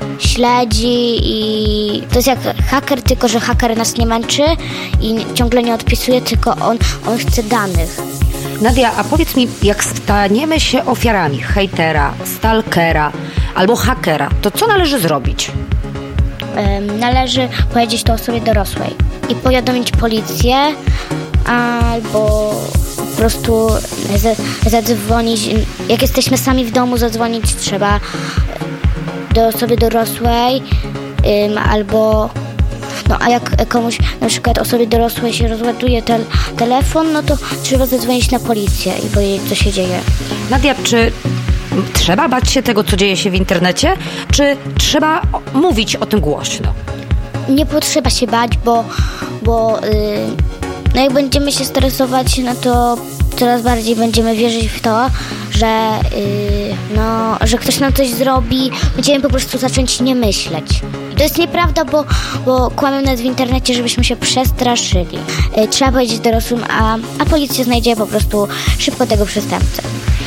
śledzi i to jest jak haker, tylko że haker nas nie męczy i ciągle nie odpisuje, tylko on, on chce danych. Nadia, a powiedz mi, jak staniemy się ofiarami hejtera, stalkera albo hakera, to co należy zrobić? em, należy powiedzieć to osobie dorosłej i powiadomić policję albo po prostu z- zadzwonić, jak jesteśmy sami w domu, zadzwonić trzeba do osoby dorosłej em, albo no a jak komuś, na przykład osobie dorosłej się rozładuje tel- telefon, no to trzeba zadzwonić na policję i powiedzieć, co się dzieje. Nadia, czy trzeba bać się tego, co dzieje się w internecie, czy trzeba o- mówić o tym głośno? Nie potrzeba się bać, bo, bo yy, no jak będziemy się stresować, no to coraz bardziej będziemy wierzyć w to, że, yy, no, że ktoś nam coś zrobi, będziemy po prostu zacząć nie myśleć. To jest nieprawda, bo, bo kłamią nas w internecie, żebyśmy się przestraszyli. Yy, trzeba powiedzieć dorosłym, a, a policja znajdzie po prostu szybko tego przestępcę.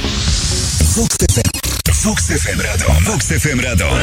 Vox F M Radom. Vox F M Radom.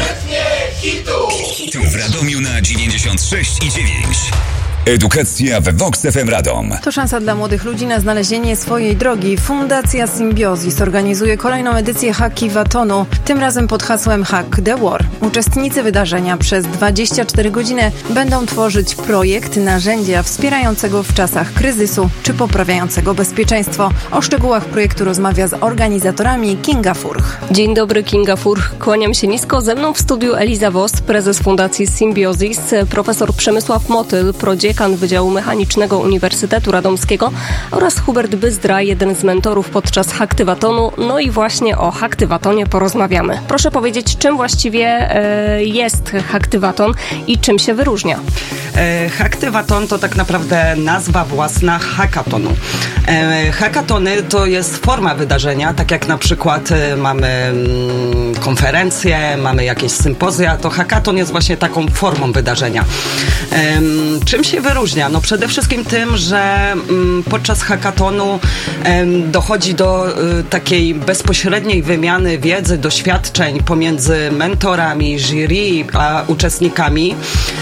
Tu w Radomiu na dziewięćdziesiąt sześć i dziewięć. Edukacja we Vox F M Radom. To szansa dla młodych ludzi na znalezienie swojej drogi. Fundacja Symbiosis organizuje kolejną edycję Hackiwathonu, tym razem pod hasłem Hack the War. Uczestnicy wydarzenia przez dwadzieścia cztery godziny będą tworzyć projekt, narzędzia wspierającego w czasach kryzysu czy poprawiającego bezpieczeństwo. O szczegółach projektu rozmawia z organizatorami Kinga Furch. Dzień dobry, Kinga Furch. Kłaniam się nisko. Ze mną w studiu Eliza Wost, prezes Fundacji Symbiosis, profesor Przemysław Motyl, prodziekan Wydziału Mechanicznego Uniwersytetu Radomskiego oraz Hubert Byzdra, jeden z mentorów podczas Hacktywathonu. No i właśnie o Hacktyvathonie porozmawiamy. Proszę powiedzieć, czym właściwie e, jest Hacktywathon i czym się wyróżnia? E, Hacktywathon to tak naprawdę nazwa własna hackathonu. E, hackatony to jest forma wydarzenia, tak jak na przykład e, mamy mm, konferencje, mamy jakieś sympozja, to hackathon jest właśnie taką formą wydarzenia. E, czym się wyróżnia? No przede wszystkim tym, że mm, podczas hackatonu em, dochodzi do y, takiej bezpośredniej wymiany wiedzy, doświadczeń pomiędzy mentorami, jury a uczestnikami.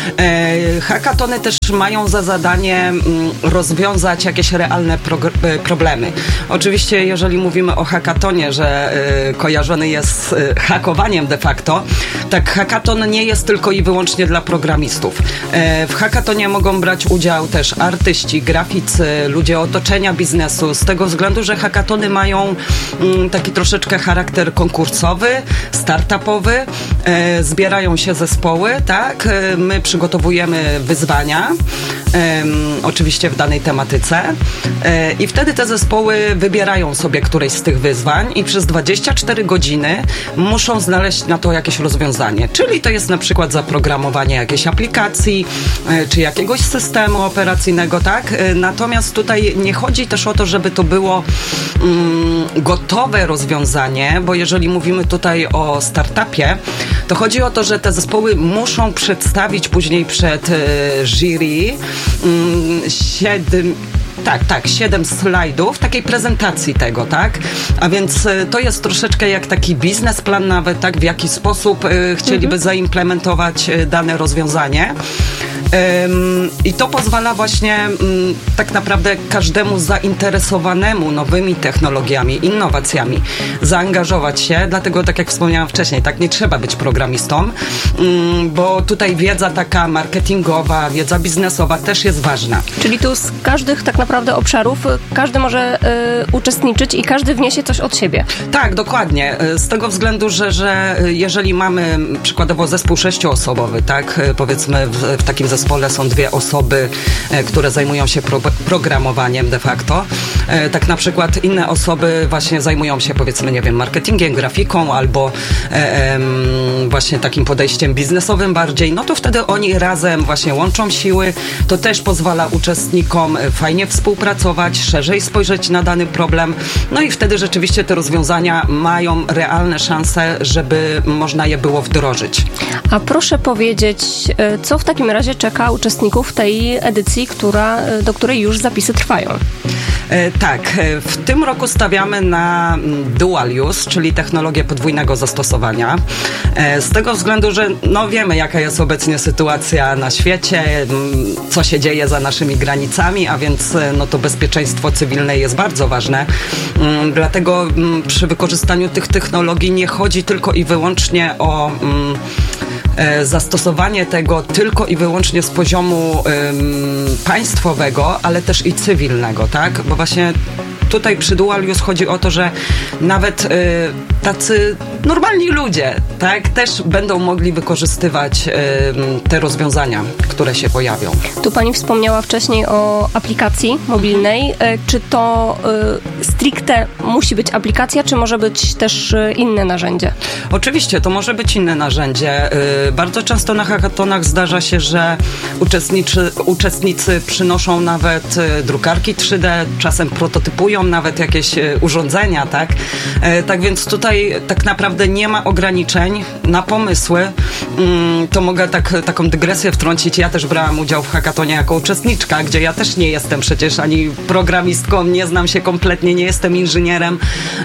E, hackatony też mają za zadanie mm, rozwiązać jakieś realne progr- e, problemy. Oczywiście, jeżeli mówimy o hackatonie, że y, kojarzony jest z y, hakowaniem de facto, tak hackaton nie jest tylko i wyłącznie dla programistów. E, w hackatonie mogą brać udział też artyści, graficy, ludzie otoczenia biznesu, z tego względu, że hackatony mają mm, taki troszeczkę charakter konkursowy, startupowy, e, zbierają się zespoły, tak? E, my przygotowujemy wyzwania, e, oczywiście w danej tematyce e, i wtedy te zespoły wybierają sobie któreś z tych wyzwań i przez dwadzieścia cztery godziny muszą znaleźć na to jakieś rozwiązanie, czyli to jest na przykład zaprogramowanie jakiejś aplikacji, e, czy jakiegoś systemu operacyjnego, tak? Natomiast tutaj nie chodzi też o to, żeby to było mm, gotowe rozwiązanie, bo jeżeli mówimy tutaj o startupie, to chodzi o to, że te zespoły muszą przedstawić później przed y, jury mm, siedem Tak, tak, siedem slajdów takiej prezentacji tego, tak? A więc y, to jest troszeczkę jak taki biznesplan nawet, tak? W jaki sposób y, chcieliby mhm. zaimplementować y, dane rozwiązanie. Ym, I to pozwala właśnie ym, tak naprawdę każdemu zainteresowanemu nowymi technologiami, innowacjami zaangażować się, dlatego tak jak wspomniałam wcześniej, tak nie trzeba być programistą, ym, bo tutaj wiedza taka marketingowa, wiedza biznesowa też jest ważna. Czyli tu z każdych tak naprawdę obszarów każdy może y, uczestniczyć i każdy wniesie coś od siebie. Tak, dokładnie. Z tego względu, że, że jeżeli mamy przykładowo zespół sześcioosobowy, tak, powiedzmy w, w takim zespole są dwie osoby, e, które zajmują się pro, programowaniem de facto. E, tak na przykład inne osoby właśnie zajmują się powiedzmy, nie wiem, marketingiem, grafiką albo e, e, właśnie takim podejściem biznesowym bardziej, no to wtedy oni razem właśnie łączą siły. To też pozwala uczestnikom fajnie współpracować, szerzej spojrzeć na dany problem. No i wtedy rzeczywiście te rozwiązania mają realne szanse, żeby można je było wdrożyć. A proszę powiedzieć, co w takim razie czeka uczestników tej edycji, która, do której już zapisy trwają? E, tak, w tym roku stawiamy na dual use, czyli technologię podwójnego zastosowania. E, z tego względu, że no wiemy, jaka jest obecnie sytuacja na świecie, co się dzieje za naszymi granicami, a więc no to bezpieczeństwo cywilne jest bardzo ważne. Mm, dlatego mm, przy wykorzystaniu tych technologii nie chodzi tylko i wyłącznie o mm, e, zastosowanie tego tylko i wyłącznie z poziomu ym, państwowego, ale też i cywilnego, tak? Bo właśnie tutaj przy Dual Use chodzi o to, że nawet y, tacy normalni ludzie, tak, też będą mogli wykorzystywać y, te rozwiązania, które się pojawią. Tu pani wspomniała wcześniej o aplikacji mobilnej. Czy to y, stricte musi być aplikacja, czy może być też y, inne narzędzie? Oczywiście, to może być inne narzędzie. Y, bardzo często na hackathonach zdarza się, że uczestniczy, uczestnicy przynoszą nawet y, drukarki trzy D, czasem prototypują nawet jakieś y, urządzenia, tak? Y, tak więc tutaj tak naprawdę nie ma ograniczeń na pomysły. Y, to mogę tak, taką dygresję wtrącić. Ja też brałam udział w hackathonie jako uczestniczka, gdzie ja też nie jestem przecież ani programistką, nie znam się kompletnie, nie jestem inżynierem,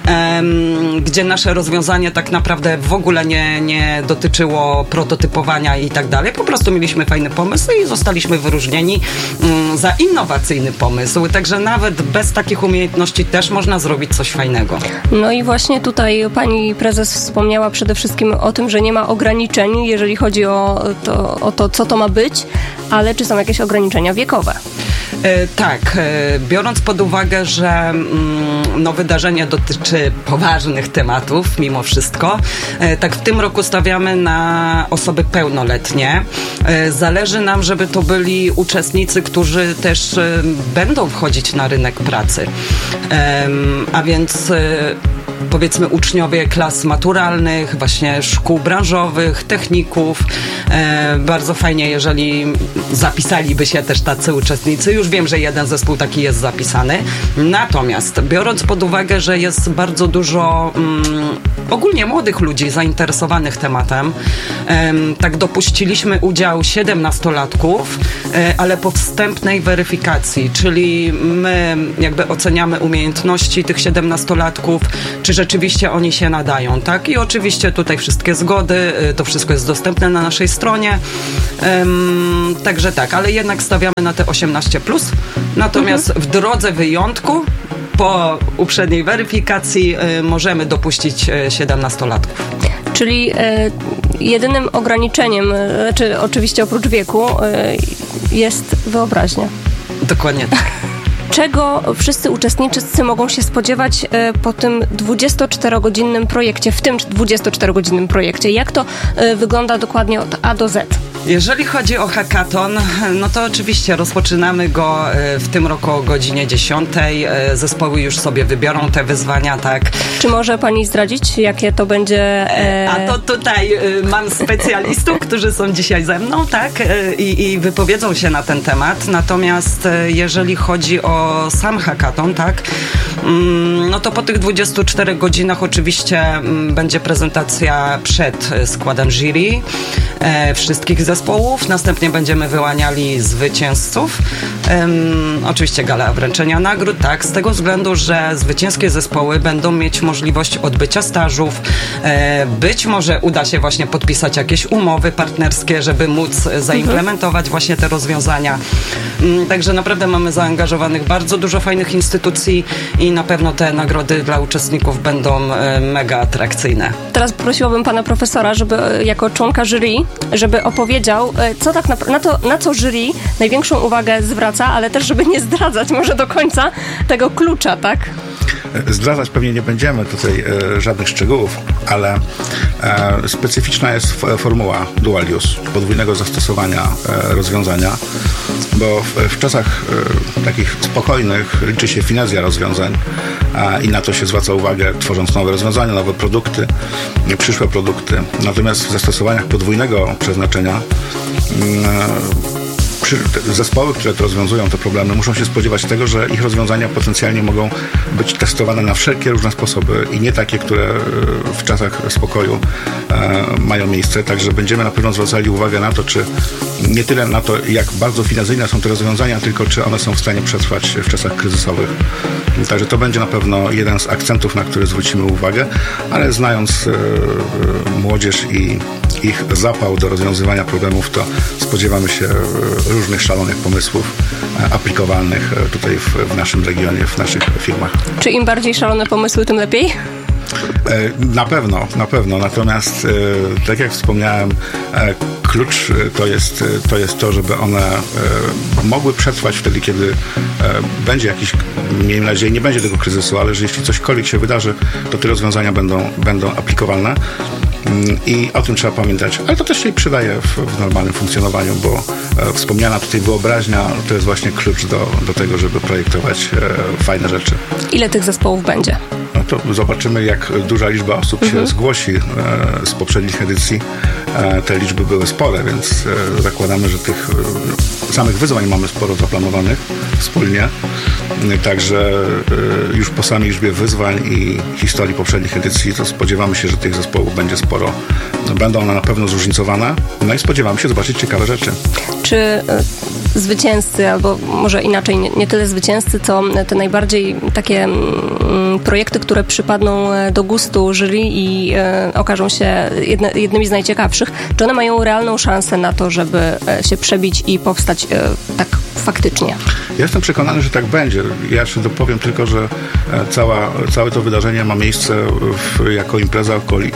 em, gdzie nasze rozwiązanie tak naprawdę w ogóle nie, nie dotyczyło prototypowania i tak dalej. Po prostu mieliśmy fajny pomysł i zostaliśmy wyróżnieni mm, za innowacyjny pomysł. Także nawet bez takich umiejętności też można zrobić coś fajnego. No i właśnie tutaj pani prezes wspomniała przede wszystkim o tym, że nie ma ograniczeń, jeżeli chodzi o to, o to co to ma być, ale czy są jakieś ograniczenia wiekowe? E, tak, e, biorąc pod uwagę, że mm, no, wydarzenie dotyczy poważnych tematów mimo wszystko, e, tak w tym roku stawiamy na osoby pełnoletnie. E, zależy nam, żeby to byli uczestnicy, którzy też e, będą wchodzić na rynek pracy. E, a więc e, powiedzmy uczniowie klas maturalnych, właśnie szkół branżowych, techników. E, bardzo fajnie, jeżeli zapisaliby się też tacy uczestnicy. Już wiem, że jeden zespół taki jest zapisany. Natomiast biorąc pod uwagę, że jest bardzo dużo mm, ogólnie młodych ludzi zainteresowanych tematem, e, tak dopuściliśmy udział siedemnastolatków, e, ale po wstępnej weryfikacji, czyli my jakby oceniamy umiejętności tych siedemnastolatków, czy rzeczywiście oni się nadają, tak? I oczywiście tutaj wszystkie zgody, to wszystko jest dostępne na naszej stronie. Um, także tak, ale jednak stawiamy na te osiemnaście plus. Natomiast mhm. w drodze wyjątku, po uprzedniej weryfikacji y, możemy dopuścić y, siedemnastolatków. Czyli y, jedynym ograniczeniem, y, czy oczywiście oprócz wieku, y, jest wyobraźnia. Dokładnie tak. Czego wszyscy uczestnicy mogą się spodziewać po tym dwudziestoczterogodzinnym projekcie, w tym dwudziestoczterogodzinnym projekcie? Jak to wygląda dokładnie od A do Z? Jeżeli chodzi o hackathon, no to oczywiście rozpoczynamy go w tym roku o godzinie dziesiątej. Zespoły już sobie wybiorą te wyzwania, tak. Czy może pani zdradzić, jakie to będzie... E... A to tutaj mam specjalistów, którzy są dzisiaj ze mną, tak, i, i wypowiedzą się na ten temat. Natomiast jeżeli chodzi o sam hackathon, tak, no to po tych dwudziestu czterech godzinach oczywiście będzie prezentacja przed składem jury e, wszystkich zespołów. Następnie będziemy wyłaniali zwycięzców. Um, oczywiście gala wręczenia nagród, tak, z tego względu, że zwycięskie zespoły będą mieć możliwość odbycia stażów. E, być może uda się właśnie podpisać jakieś umowy partnerskie, żeby móc zaimplementować właśnie te rozwiązania. Um, także naprawdę mamy zaangażowanych bardzo dużo fajnych instytucji i na pewno te nagrody dla uczestników będą e, mega atrakcyjne. Teraz prosiłabym pana profesora, żeby jako członka jury, żeby opowiedział, co tak na, na, to, na co jury największą uwagę zwraca, ale też żeby nie zdradzać może do końca tego klucza, tak? Zdradzać pewnie nie będziemy tutaj e, żadnych szczegółów, ale e, specyficzna jest f, formuła dual use, podwójnego zastosowania e, rozwiązania, bo w, w czasach e, takich spokojnych liczy się finezja rozwiązań a, i na to się zwraca uwagę, tworząc nowe rozwiązania, nowe produkty, przyszłe produkty. Natomiast w zastosowaniach podwójnego przeznaczenia e, zespoły, które to rozwiązują te problemy, muszą się spodziewać tego, że ich rozwiązania potencjalnie mogą być testowane na wszelkie różne sposoby i nie takie, które w czasach spokoju e, mają miejsce. Także będziemy na pewno zwracali uwagę na to, czy nie tyle na to, jak bardzo finezyjne są te rozwiązania, tylko czy one są w stanie przetrwać w czasach kryzysowych. Także to będzie na pewno jeden z akcentów, na który zwrócimy uwagę, ale znając e, młodzież i ich zapał do rozwiązywania problemów, to spodziewamy się różnych szalonych pomysłów aplikowalnych tutaj w, w naszym regionie, w naszych firmach. Czy im bardziej szalone pomysły, tym lepiej? Na pewno, na pewno. Natomiast tak jak wspomniałem, klucz to jest to, jest to żeby one mogły przetrwać wtedy, kiedy będzie jakiś, miejmy nadzieję, nie będzie tego kryzysu, ale że jeśli cośkolwiek się wydarzy, to te rozwiązania będą, będą aplikowalne. I o tym trzeba pamiętać, ale to też się przydaje w, w normalnym funkcjonowaniu, bo e, wspomniana tutaj wyobraźnia to jest właśnie klucz do, do tego, żeby projektować e, fajne rzeczy. Ile tych zespołów będzie? No to zobaczymy, jak duża liczba osób mhm. się zgłosi e, z poprzednich edycji. E, te liczby były spore, więc e, zakładamy, że tych e, samych wyzwań mamy sporo zaplanowanych wspólnie. E, także e, już po samej liczbie wyzwań i historii poprzednich edycji, to spodziewamy się, że tych zespołów będzie sporo. Będą one na pewno zróżnicowane, no i spodziewamy się zobaczyć ciekawe rzeczy. Czy y, zwycięzcy, albo może inaczej, nie, nie tyle zwycięzcy, co te najbardziej takie y, projekty, które przypadną do gustu jury i y, okażą się jedne, jednymi z najciekawszych, czy one mają realną szansę na to, żeby y, się przebić i powstać y, tak faktycznie? Ja jestem przekonany, że tak będzie. Ja jeszcze dopowiem tylko, że cała, całe to wydarzenie ma miejsce w, jako impreza okoli,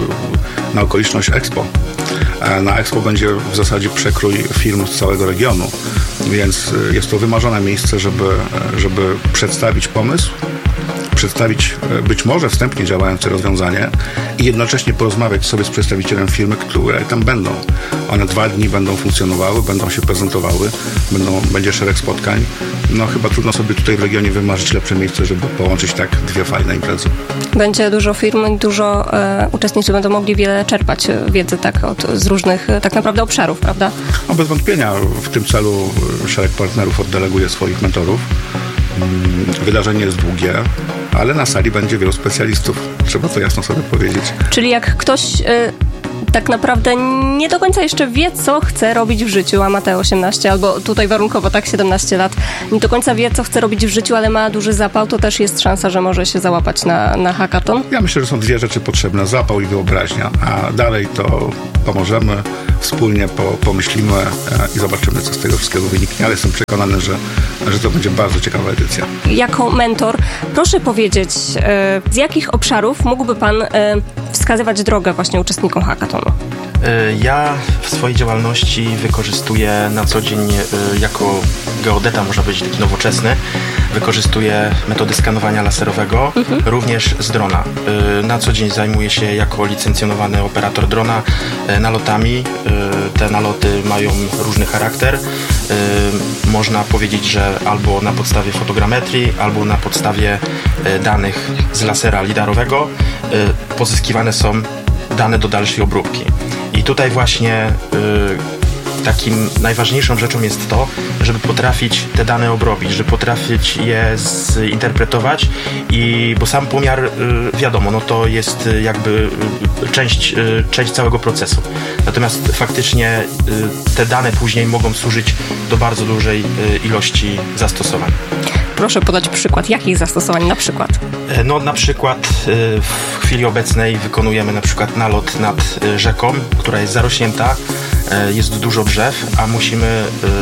na okoliczność Expo. Na Expo będzie w zasadzie przekrój firm z całego regionu, więc jest to wymarzone miejsce, żeby, żeby przedstawić pomysł, przedstawić być może wstępnie działające rozwiązanie i jednocześnie porozmawiać sobie z przedstawicielem firmy, które tam będą. One dwa dni będą funkcjonowały, będą się prezentowały, będą, będzie szereg spotkań. No chyba trudno sobie tutaj w regionie wymarzyć lepsze miejsce, żeby połączyć tak dwie fajne imprezy. Będzie dużo firm i dużo e, uczestnicy będą mogli wiele czerpać wiedzy tak, od, z różnych tak naprawdę obszarów, prawda? No bez wątpienia w tym celu szereg partnerów oddeleguje swoich mentorów. Wydarzenie jest długie, ale na sali będzie wielu specjalistów. Trzeba to jasno sobie powiedzieć. Czyli jak ktoś y, tak naprawdę nie do końca jeszcze wie, co chce robić w życiu, a ma te osiemnaście, albo tutaj warunkowo tak siedemnaście lat, nie do końca wie, co chce robić w życiu, ale ma duży zapał, to też jest szansa, że może się załapać na, na hackathon? Ja myślę, że są dwie rzeczy potrzebne. Zapał i wyobraźnia. A dalej to pomożemy, wspólnie po, pomyślimy i zobaczymy, co z tego wszystkiego wyniknie. Ale jestem przekonany, że, że to będzie bardzo ciekawa edycja. Jako mentor, proszę powiedzieć, z jakich obszarów mógłby Pan wskazywać drogę właśnie uczestnikom hackathonu? Ja w swojej działalności wykorzystuję na co dzień jako geodeta, można powiedzieć taki nowoczesny, wykorzystuję metody skanowania laserowego, mhm. również z drona. Na co dzień zajmuję się jako licencjonowany operator drona nalotami. Te naloty mają różny charakter. Można powiedzieć, że albo na podstawie fotogrametrii, albo na podstawie danych z lasera lidarowego pozyskiwane są dane do dalszej obróbki. I tutaj właśnie y, takim najważniejszą rzeczą jest to, żeby potrafić te dane obrobić, żeby potrafić je zinterpretować, i bo sam pomiar, y, wiadomo, no to jest y, jakby y, część, y, część całego procesu. Natomiast faktycznie y, te dane później mogą służyć do bardzo dużej y, ilości zastosowań. Proszę podać przykład. Jakich zastosowań na przykład? No na przykład w chwili obecnej wykonujemy na przykład nalot nad rzeką, która jest zarośnięta, jest dużo drzew, a musimy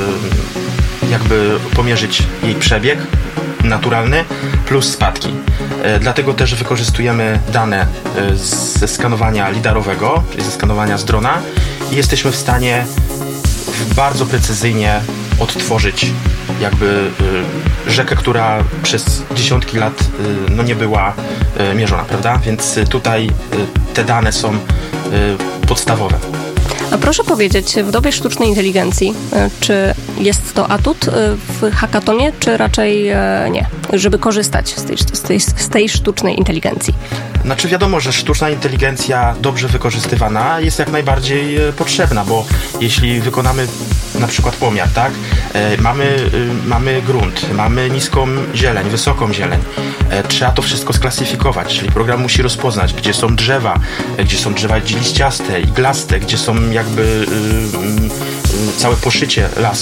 jakby pomierzyć jej przebieg naturalny plus spadki. Dlatego też wykorzystujemy dane ze skanowania lidarowego, czyli ze skanowania z drona, i jesteśmy w stanie bardzo precyzyjnie odtworzyć jakby y, rzekę, która przez dziesiątki lat y, no nie była y, mierzona, prawda? Więc y, tutaj y, te dane są y, podstawowe. A proszę powiedzieć, w dobie sztucznej inteligencji, y, czy jest to atut y, w hackathonie, czy raczej y, nie, żeby korzystać z tej, z, tej, z tej sztucznej inteligencji? Znaczy wiadomo, że sztuczna inteligencja dobrze wykorzystywana jest jak najbardziej potrzebna, bo jeśli wykonamy na przykład pomiar, tak? E, mamy, y, mamy grunt, mamy niską zieleń, wysoką zieleń. E, trzeba to wszystko sklasyfikować, czyli program musi rozpoznać, gdzie są drzewa, e, gdzie są drzewa liściaste, iglaste, gdzie są jakby y, y, y, całe poszycie lasu,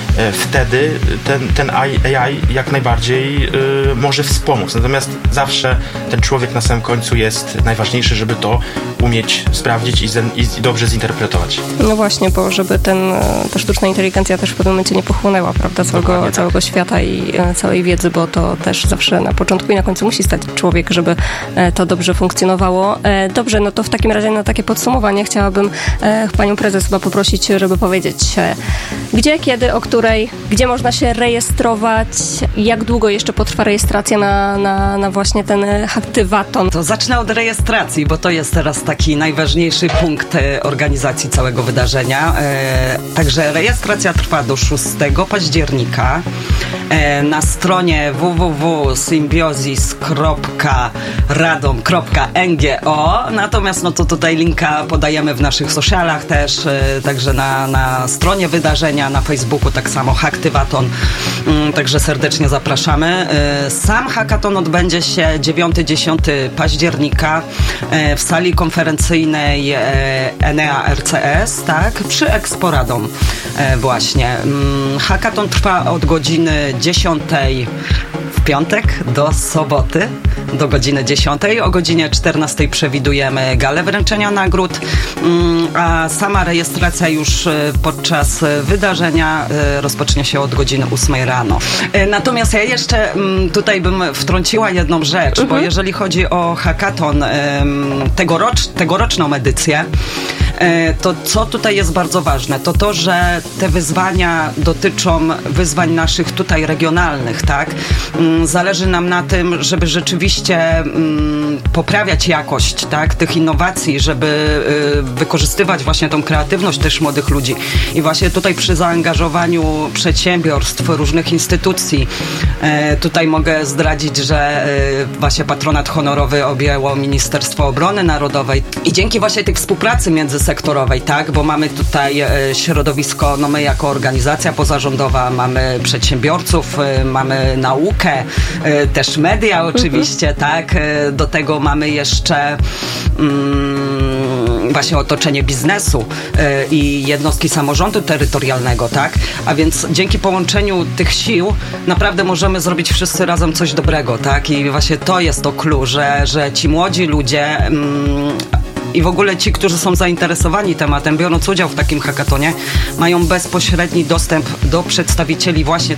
wtedy ten, ten A I jak najbardziej y, może wspomóc. Natomiast zawsze ten człowiek na samym końcu jest najważniejszy, żeby to umieć sprawdzić i, z, i dobrze zinterpretować. No właśnie, bo żeby ten, ta sztuczna inteligencja też w pewnym momencie nie pochłonęła, prawda, całego, tak. całego świata i e, całej wiedzy, bo to też zawsze na początku i na końcu musi stać człowiek, żeby e, to dobrze funkcjonowało. E, dobrze, no to w takim razie na takie podsumowanie chciałabym e, panią prezes chyba poprosić, żeby powiedzieć e, gdzie, kiedy, o której, gdzie można się rejestrować, jak długo jeszcze potrwa rejestracja na, na, na właśnie ten haktywaton. To zacznę od rejestracji, bo to jest teraz taki najważniejszy punkt organizacji całego wydarzenia. E, także rejestracja trwa do szóstego października. E, na stronie w w w kropka symbiosis kropka radom kropka n g o. Natomiast no to tutaj linka podajemy w naszych socialach też, e, także na, na stronie wydarzenia, na Facebooku tak samo Haktywaton. E, także serdecznie zapraszamy. E, sam hackathon odbędzie się dziewiątego do dziesiątego października e, w sali konferencyjnej e, Enea R C S, tak, przy Expo Radom e, właśnie. Mm, hackathon trwa od godziny dziesiątej w piątek do soboty do godziny dziesiątej. O godzinie czternastej przewidujemy galę wręczenia nagród, mm, a sama rejestracja już e, podczas wydarzenia e, rozpocznie się od godziny ósmej rano. E, natomiast ja jeszcze m, tutaj bym wtrąciła jedną rzecz, mhm. bo jeżeli chodzi o hackathon, e, tegorocz, tegoroczną edycję, to co tutaj jest bardzo ważne, to to, że te wyzwania dotyczą wyzwań naszych tutaj regionalnych, tak? Zależy nam na tym, żeby rzeczywiście mm, poprawiać jakość, tak, tych innowacji, żeby y, wykorzystywać właśnie tą kreatywność też młodych ludzi. I właśnie tutaj przy zaangażowaniu przedsiębiorstw, różnych instytucji, y, tutaj mogę zdradzić, że y, właśnie patronat honorowy objęło Ministerstwo Obrony Narodowej i dzięki właśnie tej współpracy międzysektorowej, tak, bo mamy tutaj y, środowisko, no my jako organizacja pozarządowa, mamy przedsiębiorców, y, mamy naukę, y, też media oczywiście, mhm. tak, y, do tego mamy jeszcze mm, właśnie otoczenie biznesu y, i jednostki samorządu terytorialnego, tak, a więc dzięki połączeniu tych sił naprawdę możemy zrobić wszyscy razem coś dobrego, tak, i właśnie to jest to clue, że, że ci młodzi ludzie mm, i w ogóle ci, którzy są zainteresowani tematem, biorąc udział w takim hackathonie, mają bezpośredni dostęp do przedstawicieli właśnie